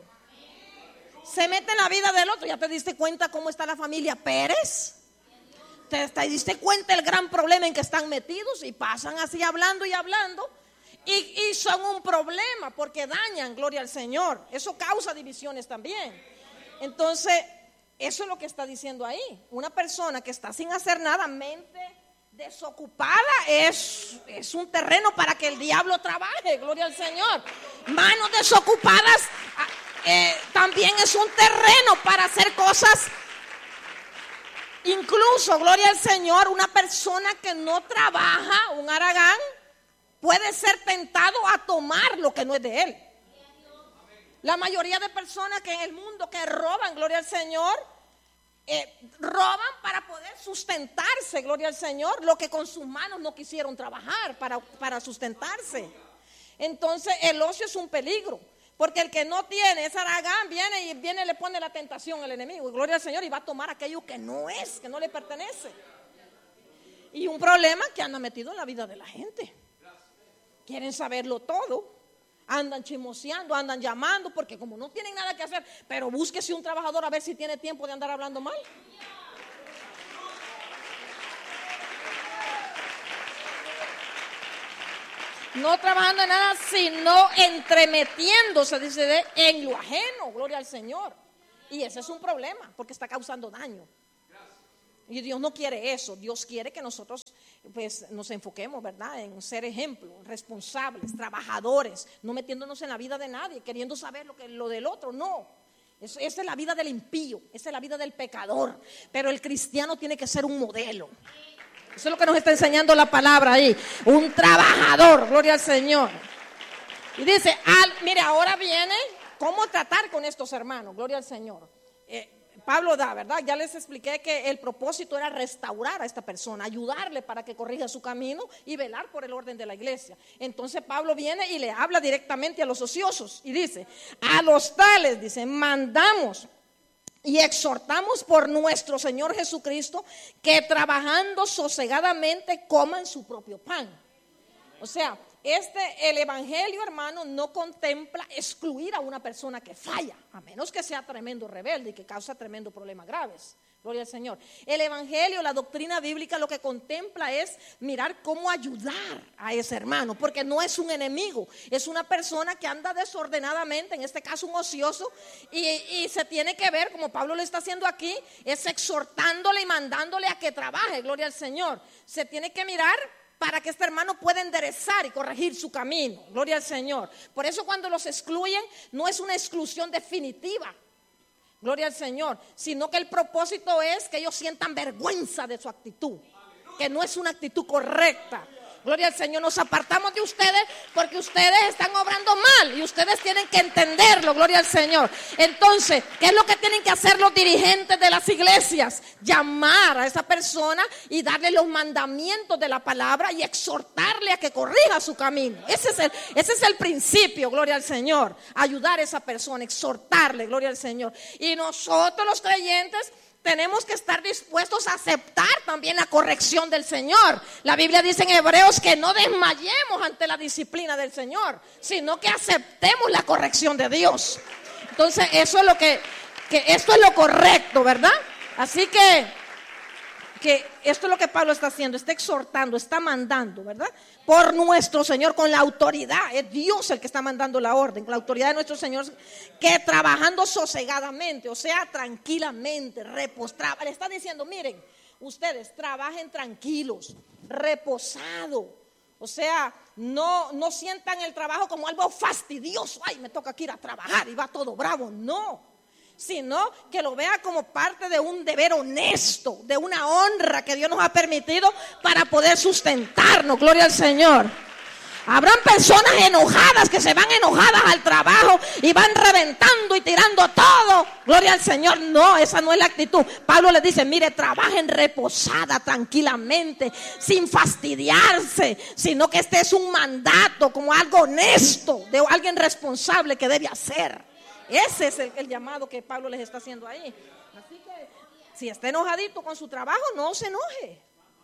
Se mete en la vida del otro. ¿Ya te diste cuenta cómo está la familia Pérez? ¿Te, te diste cuenta el gran problema en que están metidos? Y pasan así hablando y hablando y, y son un problema porque dañan, gloria al Señor. Eso causa divisiones también. Entonces, eso es lo que está diciendo ahí. Una persona que está sin hacer nada, mente desocupada, es, es un terreno para que el diablo trabaje, gloria al Señor. Manos desocupadas eh, también es un terreno para hacer cosas. Incluso, gloria al Señor, una persona que no trabaja, un haragán, puede ser tentado a tomar lo que no es de él. La mayoría de personas que en el mundo que roban, gloria al Señor, eh, roban para poder sustentarse, gloria al Señor, lo que con sus manos no quisieron trabajar para, para sustentarse. Entonces el ocio es un peligro, porque el que no tiene ese aragán viene y viene y le pone la tentación al enemigo, y gloria al Señor, y va a tomar aquello que no es, que no le pertenece. Y un problema que anda metido en la vida de la gente. Quieren saberlo todo, andan chismoseando, andan llamando, porque como no tienen nada que hacer, pero búsquese un trabajador a ver si tiene tiempo de andar hablando mal. No trabajando en nada, sino entremetiéndose, dice, de, en lo ajeno, gloria al Señor. Y ese es un problema, porque está causando daño. Y Dios no quiere eso. Dios quiere que nosotros pues nos enfoquemos, ¿verdad?, en ser ejemplos, responsables, trabajadores, no metiéndonos en la vida de nadie, queriendo saber lo que lo del otro. No, eso, esa es la vida del impío, esa es la vida del pecador. Pero el cristiano tiene que ser un modelo. Eso es lo que nos está enseñando la palabra ahí. Un trabajador, gloria al Señor. Y dice, al, mire, ahora viene cómo tratar con estos hermanos, gloria al Señor. Eh, Pablo da, ¿verdad? Ya les expliqué que el propósito era restaurar a esta persona, ayudarle para que corrija su camino y velar por el orden de la iglesia. Entonces Pablo viene y le habla directamente a los ociosos y dice, a los tales, dice, mandamos y exhortamos por nuestro Señor Jesucristo que trabajando sosegadamente coman su propio pan. O sea, este, el evangelio, hermano, no contempla excluir a una persona que falla, a menos que sea tremendo rebelde y que causa tremendos problemas graves. Gloria al Señor. El evangelio, la doctrina bíblica, lo que contempla es mirar cómo ayudar a ese hermano, porque no es un enemigo, es una persona que anda desordenadamente, en este caso un ocioso, y, y se tiene que ver, como Pablo le está haciendo aquí, es exhortándole y mandándole a que trabaje. Gloria al Señor. Se tiene que mirar para que este hermano pueda enderezar y corregir su camino. Gloria al Señor. Por eso cuando los excluyen, no es una exclusión definitiva. Gloria al Señor. Sino que el propósito es que ellos sientan vergüenza de su actitud, que no es una actitud correcta. Gloria al Señor. Nos apartamos de ustedes porque ustedes están obrando mal y ustedes tienen que entenderlo. Gloria al Señor. Entonces, ¿qué es lo que tienen que hacer los dirigentes de las iglesias? Llamar a esa persona y darle los mandamientos de la palabra y exhortarle a que corrija su camino. Ese es el, ese es el principio, gloria al Señor. Ayudar a esa persona, exhortarle, gloria al Señor. Y nosotros los creyentes tenemos que estar dispuestos a aceptar también la corrección del Señor. La Biblia dice en Hebreos que no desmayemos ante la disciplina del Señor, sino que aceptemos la corrección de Dios. Entonces eso es lo que, que esto es lo correcto, ¿verdad? Así que, que esto es lo que Pablo está haciendo, está exhortando, está mandando, ¿verdad? Por nuestro Señor, con la autoridad, es Dios el que está mandando la orden, con la autoridad de nuestro Señor, que trabajando sosegadamente, o sea, tranquilamente, reposado, le está diciendo, miren, ustedes trabajen tranquilos, reposados, o sea, no, no sientan el trabajo como algo fastidioso, ay, me toca que ir a trabajar y va todo bravo, no. Sino que lo vea como parte de un deber honesto, de una honra que Dios nos ha permitido para poder sustentarnos, gloria al Señor. Habrán personas enojadas que se van enojadas al trabajo y van reventando y tirando todo, gloria al Señor. No, esa no es la actitud. Pablo les dice, mire, trabajen reposada, tranquilamente, sin fastidiarse, sino que este es un mandato, como algo honesto, de alguien responsable que debe hacer. Ese es el, el llamado que Pablo les está haciendo ahí. Así que si está enojadito con su trabajo, no se enoje.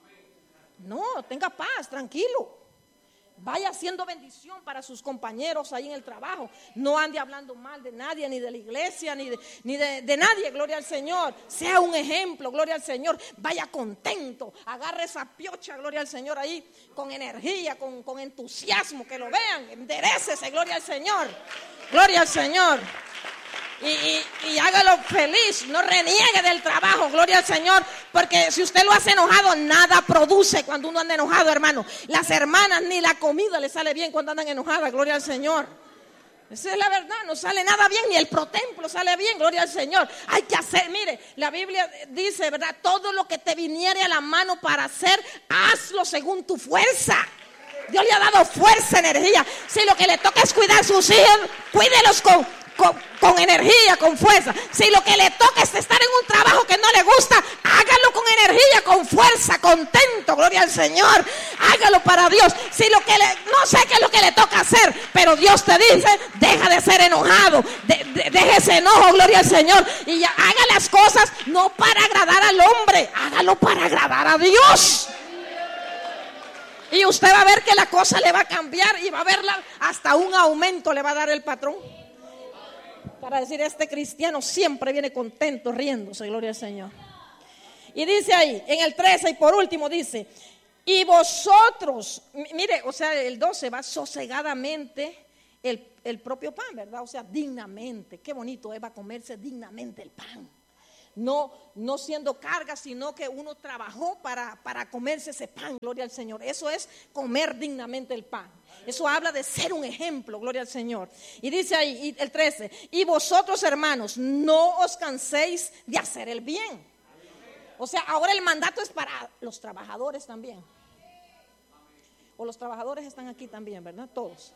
No, tenga paz, tranquilo. Vaya haciendo bendición para sus compañeros ahí en el trabajo. No ande hablando mal de nadie, ni de la iglesia, ni de, ni de, de nadie, gloria al Señor. Sea un ejemplo, gloria al Señor. Vaya contento, agarre esa piocha, gloria al Señor, ahí con energía, con, con entusiasmo, que lo vean. Enderécese, gloria al Señor. Gloria al Señor. Y, y, y hágalo feliz, no reniegue del trabajo, gloria al Señor, porque si usted lo hace enojado, nada produce cuando uno anda enojado, hermano. Las hermanas ni la comida les sale bien cuando andan enojadas, gloria al Señor. Esa es la verdad, no sale nada bien, ni el protemplo sale bien, gloria al Señor. Hay que hacer, mire, la Biblia dice, ¿verdad? Todo lo que te viniere a la mano para hacer, hazlo según tu fuerza. Dios le ha dado fuerza, energía. Si lo que le toca es cuidar a sus hijos, cuídelos con, con, con energía, con fuerza. Si lo que le toca es estar en un trabajo que no le gusta, hágalo con energía, con fuerza, contento, gloria al Señor. Hágalo para Dios. Si lo que le, no sé qué es lo que le toca hacer, pero Dios te dice, deja de ser enojado, de, de, deje ese enojo, gloria al Señor, y ya, haga las cosas no para agradar al hombre, hágalo para agradar a Dios. Y usted va a ver que la cosa le va a cambiar y va a verla, hasta un aumento le va a dar el patrón. Para decir, este cristiano siempre viene contento, riéndose, gloria al Señor. Y dice ahí, en el trece y por último dice, y vosotros, mire, o sea, el doce va sosegadamente el, el propio pan, ¿verdad? O sea, dignamente, qué bonito es, va a comerse dignamente el pan. No, no siendo carga, sino que uno trabajó para, para comerse ese pan, gloria al Señor. Eso es comer dignamente el pan. Eso habla de ser un ejemplo, gloria al Señor. Y dice ahí, el trece, y vosotros, hermanos, no os canséis de hacer el bien. O sea, ahora el mandato es para los trabajadores también. O los trabajadores están aquí también, ¿verdad? Todos.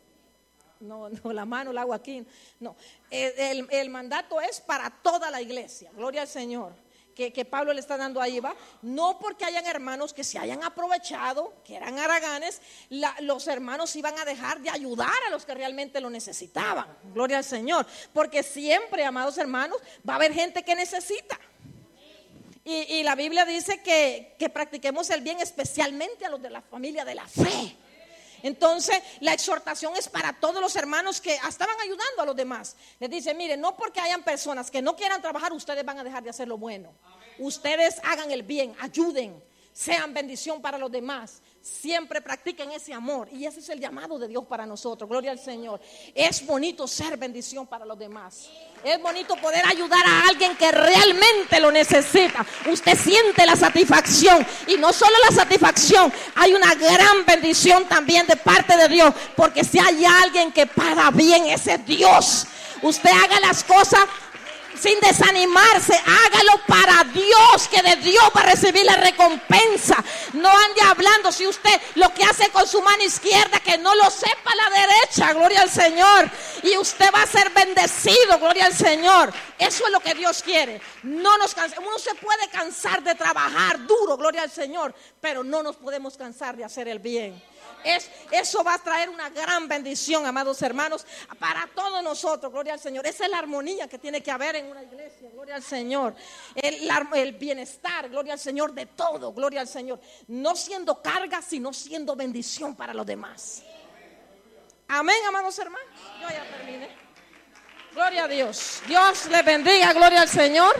No, no, la mano la hago aquí. No, el, el, el mandato es para toda la iglesia. Gloria al Señor. Que, que Pablo le está dando ahí, va. No porque hayan hermanos que se hayan aprovechado, que eran haraganes, la, los hermanos iban a dejar de ayudar a los que realmente lo necesitaban. Gloria al Señor. Porque siempre, amados hermanos, va a haber gente que necesita. Y, y la Biblia dice que, que practiquemos el bien, especialmente a los de la familia de la fe. Entonces la exhortación es para todos los hermanos que estaban ayudando a los demás. Les dice, mire, no porque hayan personas que no quieran trabajar, ustedes van a dejar de hacer lo bueno. Ustedes hagan el bien, ayuden, sean bendición para los demás. Siempre practiquen ese amor. Y ese es el llamado de Dios para nosotros, gloria al Señor. Es bonito ser bendición para los demás. Es bonito poder ayudar a alguien que realmente lo necesita. Usted siente la satisfacción. Y no solo la satisfacción, hay una gran bendición también de parte de Dios. Porque si hay alguien que paga bien, ese es Dios. Usted haga las cosas sin desanimarse, hágalo para Dios, que de Dios va a recibir la recompensa. No ande hablando, si usted lo que hace con su mano izquierda, que no lo sepa la derecha, gloria al Señor, y usted va a ser bendecido, gloria al Señor. Eso es lo que Dios quiere. No nos cansemos. Uno se puede cansar de trabajar duro, gloria al Señor, pero no nos podemos cansar de hacer el bien. Es, eso va a traer una gran bendición, amados hermanos, para todos nosotros, gloria al Señor. Esa es la armonía que tiene que haber en una iglesia, gloria al Señor. El, la, el bienestar, gloria al Señor, de todo, gloria al Señor. No siendo carga, sino siendo bendición para los demás. Amén, amados hermanos. Yo ya terminé. Gloria a Dios. Dios les bendiga, gloria al Señor.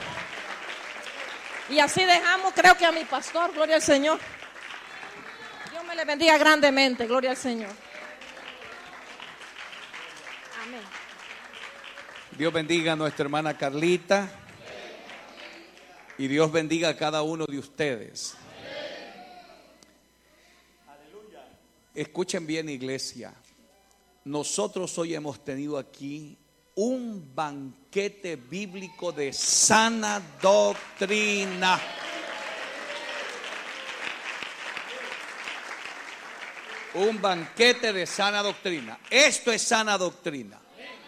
Y así dejamos, creo que a mi pastor, gloria al Señor. Dios me le bendiga grandemente, gloria al Señor. Amén. Dios bendiga a nuestra hermana Carlita. Y Dios bendiga a cada uno de ustedes. Escuchen bien, iglesia. Nosotros hoy hemos tenido aquí un banquete bíblico de sana doctrina. Un banquete de sana doctrina. Esto es sana doctrina.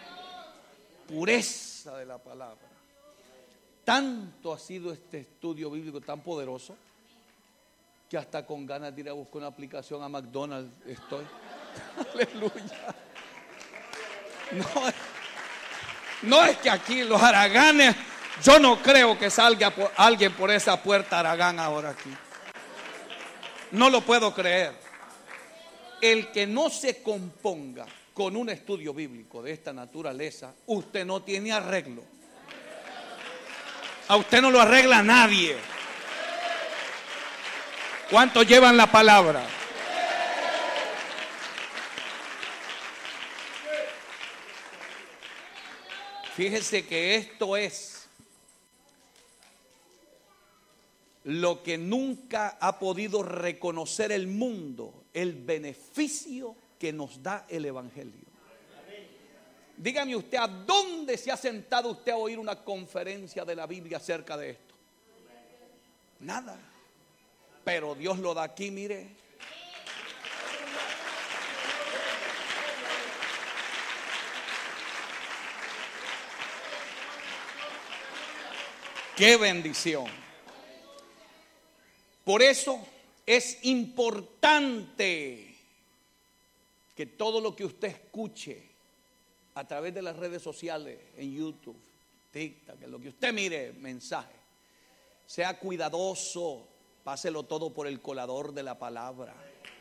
Pureza de la palabra. Tanto ha sido este estudio bíblico tan poderoso que hasta con ganas de ir a buscar una aplicación a McDonald's estoy. Aleluya. No, no es que aquí los haraganes, yo no creo que salga por, alguien por esa puerta haragán ahora aquí. No lo puedo creer. El que no se componga con un estudio bíblico de esta naturaleza, usted no tiene arreglo. A usted no lo arregla nadie. ¿Cuántos llevan la palabra? Fíjese que esto es lo que nunca ha podido reconocer el mundo, el beneficio que nos da el Evangelio. Dígame usted, ¿a dónde se ha sentado usted a oír una conferencia de la Biblia acerca de esto? Nada. Pero Dios lo da aquí, mire. ¡Qué bendición! Por eso es importante que todo lo que usted escuche a través de las redes sociales, en YouTube, TikTok, que lo que usted mire, mensaje, sea cuidadoso, páselo todo por el colador de la palabra.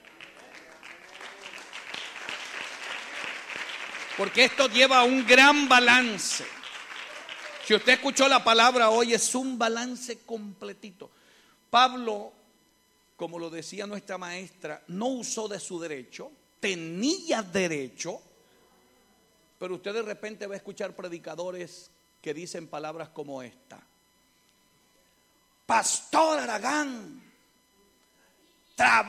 Porque esto lleva un gran balance. Si usted escuchó la palabra hoy, es un balance completito. Pablo, como lo decía nuestra maestra, no usó de su derecho, tenía derecho, pero usted de repente va a escuchar predicadores que dicen palabras como esta: Pastor Aragán, trabaja